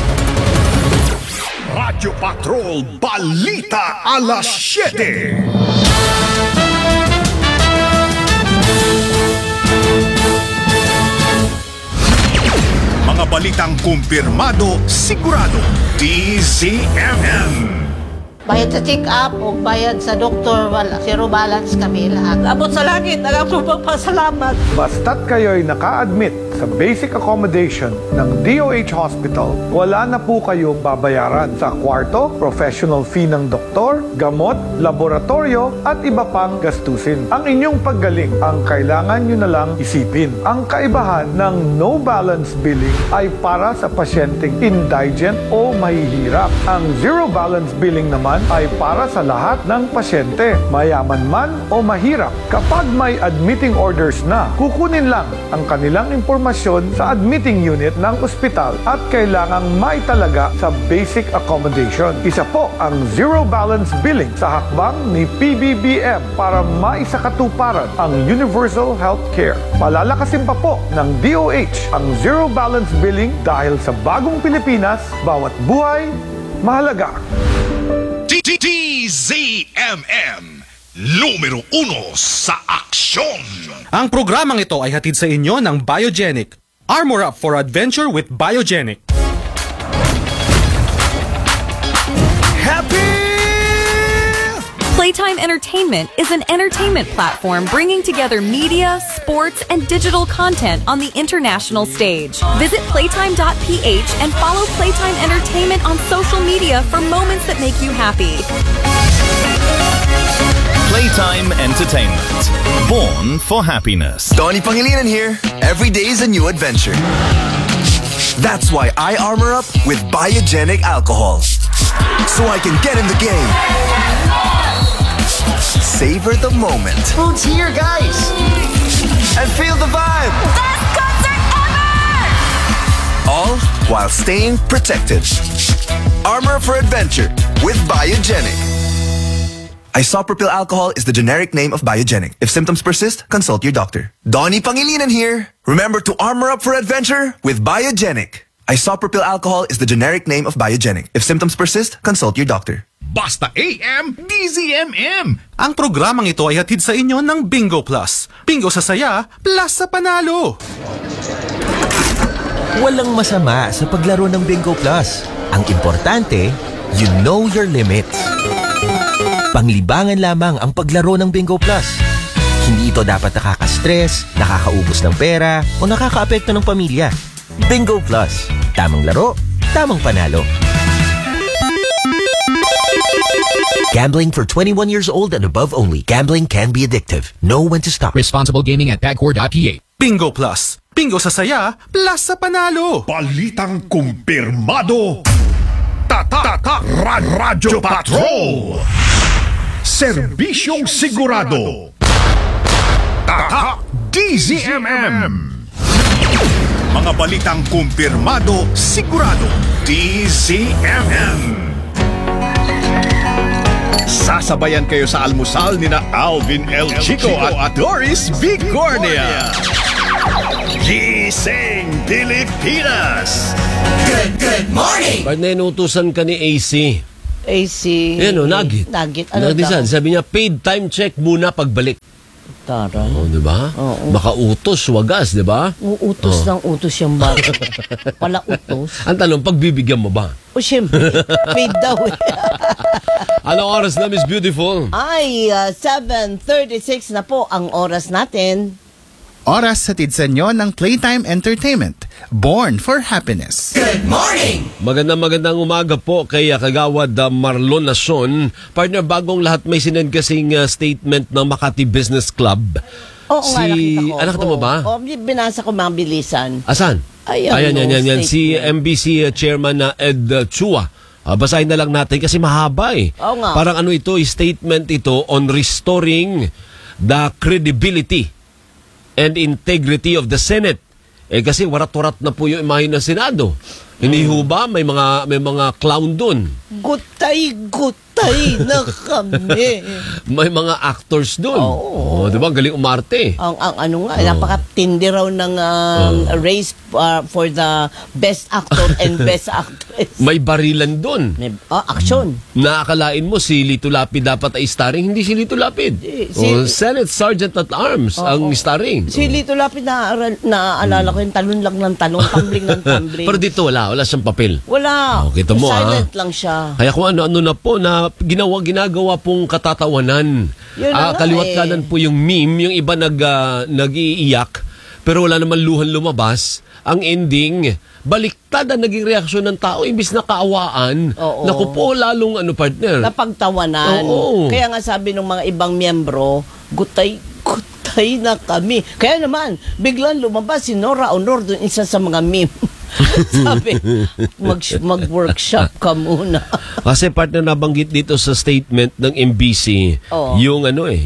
S4: Radyo Patrol Balita alas 7. Mga balitang kumpirmado, sigurado, DZMM.
S3: Bayad sa check-up o bayad sa doktor, wala. Zero balance kami lahat. Abot sa langit, nagpapasalamat.
S23: Basta't kayo'y naka-admit sa basic accommodation ng DOH Hospital, wala na po kayong babayaran sa kwarto, professional fee ng doktor, gamot, laboratorio, at iba pang gastusin. Ang inyong paggaling ang kailangan nyo na lang isipin. Ang kaibahan ng no balance billing ay para sa pasyenteng indigent o mahihirap. Ang zero balance billing naman ay para sa lahat ng pasyente, mayaman man o mahirap. Kapag may admitting orders na, kukunin lang ang kanilang impormasyon sa admitting unit ng ospital at kailangang maitalaga sa basic accommodation. Isa po ang zero balance billing sa hakbang ni PBBM para maisakatuparan ang universal health care. Palalakasin pa po ng DOH ang zero balance billing dahil sa bagong Pilipinas, bawat buhay mahalaga.
S4: DZMM, numero 1 sa aksyon.
S24: Ang programang ito ay hatid sa inyo ng Biogenic. Armor up for adventure with Biogenic.
S19: Playtime Entertainment is an entertainment platform bringing together media, sports, and digital content on the international stage. Visit playtime.ph and follow Playtime Entertainment on social media for moments that make you happy.
S25: Playtime Entertainment. Born for happiness.
S26: Donnie Pangilinan here. Every day is a new adventure. That's why I armor up with Biogenic alcohol. So I can get in the game. Savor the moment.
S27: Food's here, guys!
S26: And feel the vibe.
S27: Best concert ever!
S26: All while staying protected. Armor for adventure with Biogenic. Isopropyl alcohol is the generic name of Biogenic. If symptoms persist, consult your doctor. Donnie Pangilinan here. Remember to armor up for adventure with Biogenic. Isopropyl alcohol is the generic name of Biogenic. If symptoms persist, consult your doctor.
S4: Basta AM, DZMM.
S24: Ang programang ito ay hatid sa inyo ng Bingo Plus. Bingo sa saya, plus sa panalo.
S28: Walang masama sa paglaro ng Bingo Plus. Ang importante, you know your limits. Panglibangan lamang ang paglaro ng Bingo Plus. Hindi Hindi ito dapat nakaka-stress, nakakaubos ng pera, o nakakaapekto ng pamilya. Bingo Plus. Tamang laro, tamang panalo. Gambling for 21 years old and above only. Gambling can be addictive. Know when to stop.
S8: Responsible gaming at bagcore.ph.
S24: Bingo Plus. Bingo sa saya, plus sa panalo.
S4: Balitang kumpirmado. Tatak Radyo Patrol. Serbisyong sigurado. Tatak DZMM. Mga balitang kumpirmado, sigurado. DZMM. Sasabayan kayo sa almusal ni na Alvin El Chico at Doris Vigornia. Gising Pilipinas!
S28: Good morning!
S5: Pag nainutusan ka ni AC.
S6: AC.
S5: Yan o, nugget.
S6: Nugget. Ano
S5: daw? Sabi niya, paid time check muna pagbalik.
S6: Taray.
S5: O, diba?
S6: Oo.
S5: Baka utos, wagas, diba?
S6: Utos ng utos yung bata. Pala utos.
S5: Ang tanong, pagbibigyan mo ba?
S6: O siyempre, paid daw eh.
S5: Anong oras na, Miss Beautiful?
S6: Ay, 7:36 na po ang oras natin.
S17: Oras hatid sa inyo ng Playtime Entertainment. Born for Happiness.
S28: Good morning!
S5: Magandang umaga po kay Kagawad Marlon Nason. Partner, bagong lahat may sinend kasing statement ng Makati Business Club.
S6: Oo nga, nakita ko.
S5: Nakita mo ba?
S6: Oo, binasa ko mabilisan.
S5: Asan?
S6: Ayan,
S5: yan. Si MBC Chairman na Ed Chua. Basahin na lang natin kasi mahaba eh.
S6: Oo nga.
S5: Parang ano ito, statement ito on restoring the credibility and integrity of the Senate. Kasi warat-warat na po yung imahe ng Senado. Hindi ho ba? May mga clown dun.
S6: Gutay na kami.
S5: May mga actors dun.
S6: Oo.
S5: Diba? Galing umarte.
S6: Ang ano nga, napakatindi raw ng race for the best actor and best actress.
S5: May barilan dun.
S6: Action.
S5: Naakalain mo si Lito Lapid dapat ay starring. Hindi si Lito Lapid. Senate Sergeant at Arms ang starring.
S6: Si Lito Lapid naaalala ko yung talon lang ng talon, tumbling ng tumbling.
S5: Pero dito wala siyang papel.
S6: Wala.
S5: Kita mo,
S6: silent lang siya.
S5: Kaya kung ano na po na ginagawa pong katatawanan. Kaliwat kanan po yung meme, yung iba nag-iiyak, pero wala naman luhan lumabas. Ang ending, baliktad ang naging reaksyon ng tao, imbis na kaawaan. Naku po, lalong partner.
S6: Napagtawanan.
S5: Oo.
S6: Kaya nga sabi ng mga ibang miyembro, gutay na kami. Kaya naman, biglang lumabas si Nora Honor, dun isa sa mga meme. Sabi, mag-workshop ka muna.
S5: Kasi partner, nabanggit dito sa statement ng MBC, yung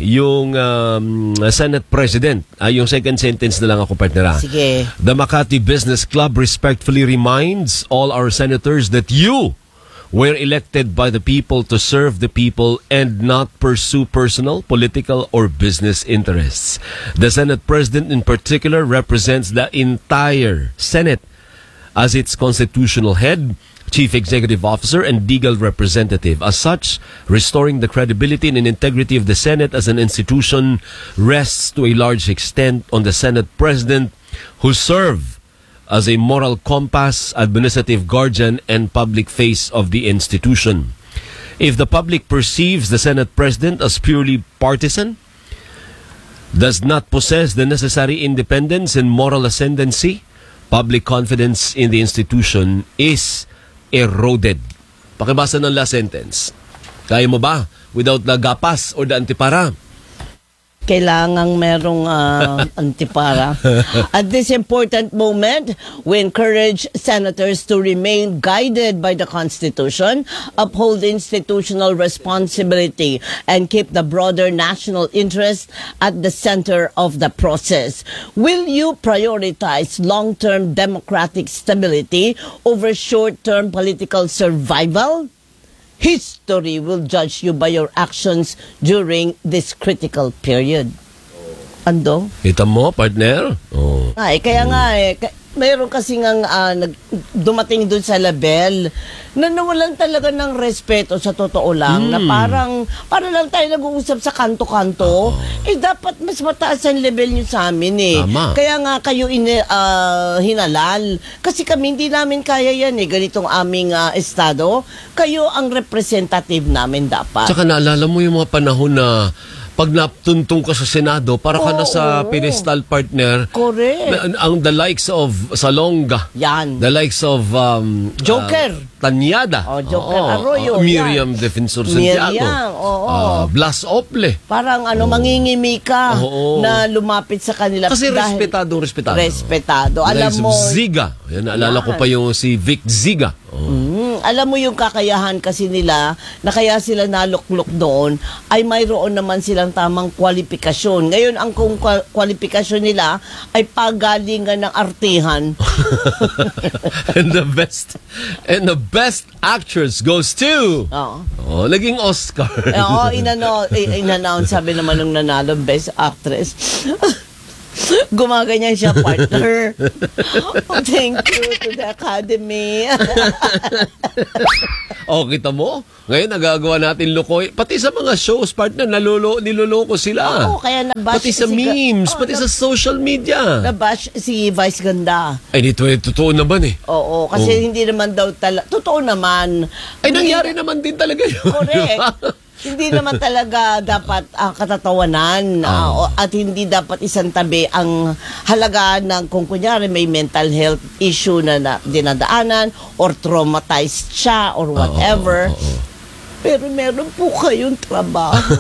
S5: Senate President. Yung second sentence na lang ako, partner.
S6: Sige.
S5: The Makati Business Club respectfully reminds all our senators that you were elected by the people to serve the people and not pursue personal, political, or business interests. The Senate President in particular represents the entire Senate as its constitutional head, chief executive officer, and legal representative. As such, restoring the credibility and integrity of the Senate as an institution rests to a large extent on the Senate President, who serve as a moral compass, administrative guardian, and public face of the institution. If the public perceives the Senate President as purely partisan, does not possess the necessary independence and moral ascendancy, public confidence in the institution is eroded. Pakibasa ng last sentence. Kaya mo ba? Without the gapas or the antipara?
S6: Kailangang merong antipara. At this important moment, we encourage senators to remain guided by the Constitution, uphold institutional responsibility, and keep the broader national interest at the center of the process. Will you prioritize long-term democratic stability over short-term political survival? History will judge you by your actions during this critical period. Ando?
S5: Kita mo, partner?
S6: Kaya nga mayroon kasi dumating dun sa level na nawalan talaga ng respeto sa totoo lang, na para lang tayo nag-uusap sa kanto-kanto. Dapat mas mataas ang level nyo sa amin eh.
S5: Tama.
S6: Kaya nga kayo hinalal. Kasi kami hindi namin kaya yan eh. Ganitong aming estado. Kayo ang representative namin dapat.
S5: Tsaka naalala mo yung mga panahon na pag natuntong ka sa Senado, para ka na sa pedestal, partner.
S6: Correct.
S5: The likes of Salonga.
S6: Yan.
S5: The likes of
S6: Joker.
S5: Tanyada.
S6: Joker Arroyo.
S5: Miriam Defensor Santiago.
S6: Miriam,
S5: Blas Ople.
S6: Parang ngingimi ka na lumapit sa kanila.
S5: Kasi respetado.
S6: Respetado. Alam mo.
S5: Ziga. Yan, naalala ko pa yung si Vic Ziga.
S6: Alam mo yung kakayahan kasi nila na kaya sila naluklok doon ay mayroon naman silang tamang kwalifikasyon. Ngayon, ang kung kwalifikasyon nila ay pagalingan ng artihan.
S5: And the best actress goes to naging Oscar.
S6: In-announce, sabi naman nung nanalo best actress. Gumaganyan siya, partner. Thank you to the Academy.
S5: Kita mo? Ngayon, nagagawa natin lukoy. Pati sa mga shows, partner, niloloko sila.
S6: Kaya nabash.
S5: Pati sa memes, pati sa social media.
S6: Nabash si Vice Ganda.
S5: Ay, dito totoo naman eh.
S6: Kasi hindi naman daw totoo naman.
S5: Ay, nangyari naman din talaga yun.
S6: Correct. Hindi naman talaga dapat katatawanan at hindi dapat isang tabi ang halaga ng kung kunyari may mental health issue na dinadaanan or traumatized siya or whatever. Pero meron po kayong trabaho.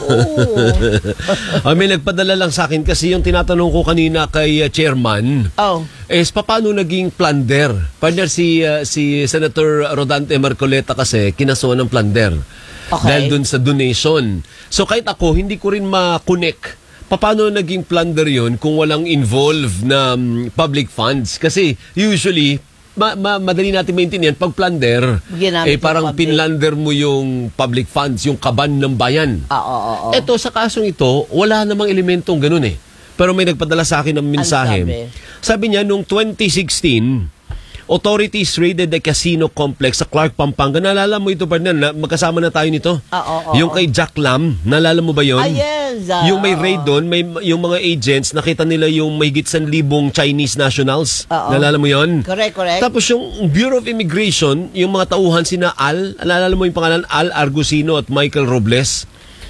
S5: May nagpadala lang sa akin kasi yung tinatanong ko kanina kay chairman is paano naging plunder? Partner si Senator Rodante Marcoleta kasi kinasuhan ng plunder. Dahil dun sa donation. So kahit ako, hindi ko rin ma-connect paano naging plunder yun kung walang involved na public funds. Kasi usually, madali natin maintindihan, pag plunder, parang pinlander mo yung public funds, yung kaban ng bayan. Eto, sa kasong ito, wala namang elementong ganun eh. Pero may nagpadala sa akin ng mensahe. Sabi niya, nung 2016, authorities raided the casino complex sa Clark, Pampanga. Naalala mo ito, partner? Magkasama na tayo nito. Yung kay Jack Lam, naalala mo ba yun?
S6: Yes.
S5: Yung may raid doon, yung mga agents, nakita nila yung mahigit 1,000 Chinese nationals. Naalala mo yun?
S6: Correct.
S5: Tapos yung Bureau of Immigration, yung mga tauhan sina Al, naalala mo yung pangalan? Al Argusino at Michael Robles.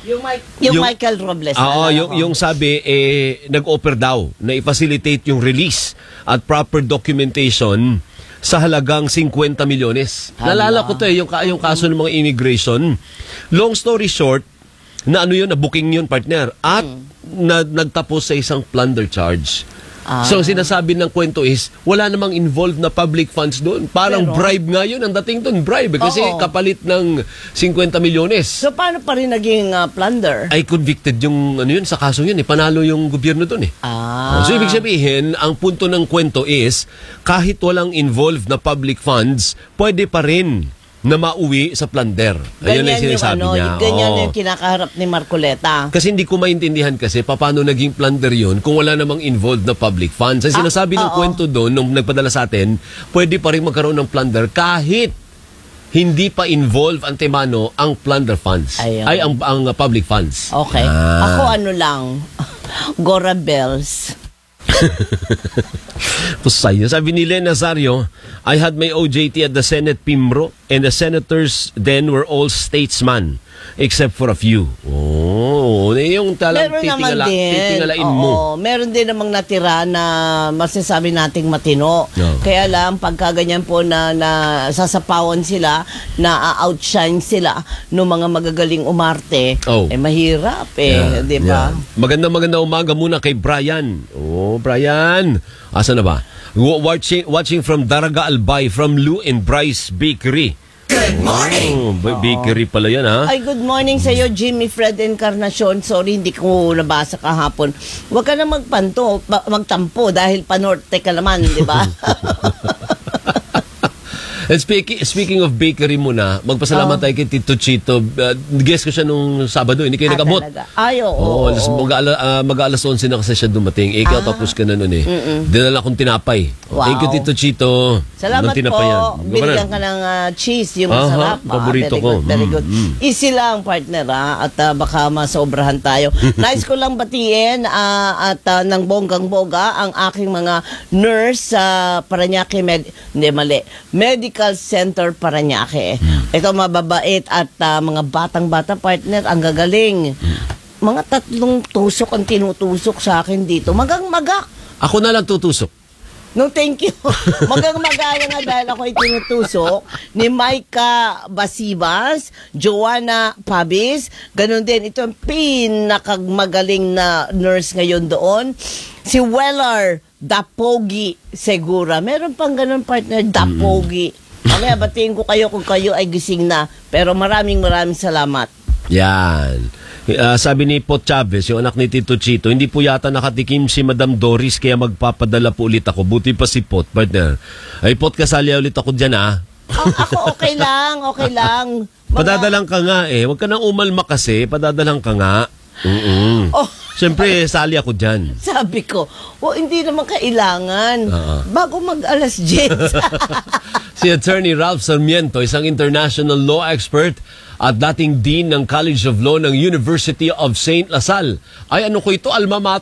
S6: Yung Michael Robles.
S5: Yung sabi, nag-offer daw na i-facilitate yung release at proper documentation sa halagang 50 milyones. Nalala ko to yung kaso ng mga immigration. Long story short, na booking yun, partner. At nagtapos sa isang plunder charge. So, sinasabi ng kwento is, wala namang involved na public funds doon. Parang bribe nga yun. Ang dating doon, bribe. Kasi kapalit ng 50 milyones.
S6: So, paano pa rin naging plunder?
S5: Ay, convicted yung sa kaso yun. Panalo yung gobyerno doon eh. So, ibig sabihin, ang punto ng kwento is, kahit walang involved na public funds, pwede pa rin na mauwi sa plunder. Ayun ang sinasabi niya.
S6: Ganyan yung kinakaharap ni Marcoleta.
S5: Kasi hindi ko maintindihan kasi paano naging plunder yun kung wala namang involved na public funds. Ang sinasabi ng kwento doon, nung nagpadala sa atin, pwede pa rin magkaroon ng plunder kahit hindi pa involved antemano ang plunder funds. Ay, ang public funds.
S6: Okay. Ako lang, Gora Bells.
S5: Pusay. Sabi ni Len Nazario, I had my OJT at the Senate Pimbro and the senators then were all statesmen except for a few. Yung talang titingalain mo.
S6: Meron din namang natira na masasabi nating matino. Kaya lang, pagka ganyan po na sasapawan sila, na outshine sila ng mga magagaling umarte, mahirap di ba?
S5: Magandang umaga muna kay Brian. Brian. Asa na ba? Watching from Daraga Albay from Lou and Bryce Bakery.
S6: Good morning!
S5: Bakery pala yan, ha?
S6: Ay, good morning sa iyo, Jimmy Fred Encarnacion. Sorry, hindi ko nabasa kahapon. Huwag ka na magtampo dahil panorte ka naman, di ba?
S5: And speaking of bakery muna, magpasalamat tayo kay Tito Chito. Guess ko siya nung Sabado, hindi kayo nag-abot. Mag-alas 11 na kasi siya dumating. Ikaw tapos ka na nun eh. Dinala kong tinapay. Thank you, Tito Chito.
S6: Salamat po. Binigyan ka ng cheese, yung masarap.
S5: Paborito ko.
S6: Very good. Easy lang, partner, at baka masobrahan tayo. Nice ko lang batiin at ng bonggang-boga ang aking mga nurse sa Parañaque Medical Center Parañaque. Ito mababait at mga batang-bata, partner, ang gagaling. mga 3 tusok ang tinutusok sa akin dito. Magang-maga.
S5: Ako na lang tutusok.
S6: No, thank you. Magang-magaya nga dahil ako ay tinutusok ni Maika Basibas, Joanna Pabis, ganun din. Ito ang pinakamagaling na nurse ngayon doon. Si Weller Dapogi Segura. Meron pang ganun partner, Dapogi. Mamaya batiin ko kayo kung kayo ay gising na. Pero maraming salamat.
S5: Yan. Sabi ni Pot Chavez, yung anak ni Tito Chito, hindi po yata nakatikim si Madam Doris kaya magpapadala po ulit ako. Buti pa si Pot, partner. Ay Pot, kasali ulit ako dyan
S6: Ako okay lang.
S5: Padadalang ka nga Huwag ka nang umalma kasi, padadalang ka nga. Siyempre, sali ako dyan.
S6: Sabi ko, hindi naman kailangan. Bago mag-alas 10.
S5: Si Attorney Ralph Sarmiento, isang international law expert at dating Dean ng College of Law ng University of St. Lasal. Ay ano ko ito, alma mater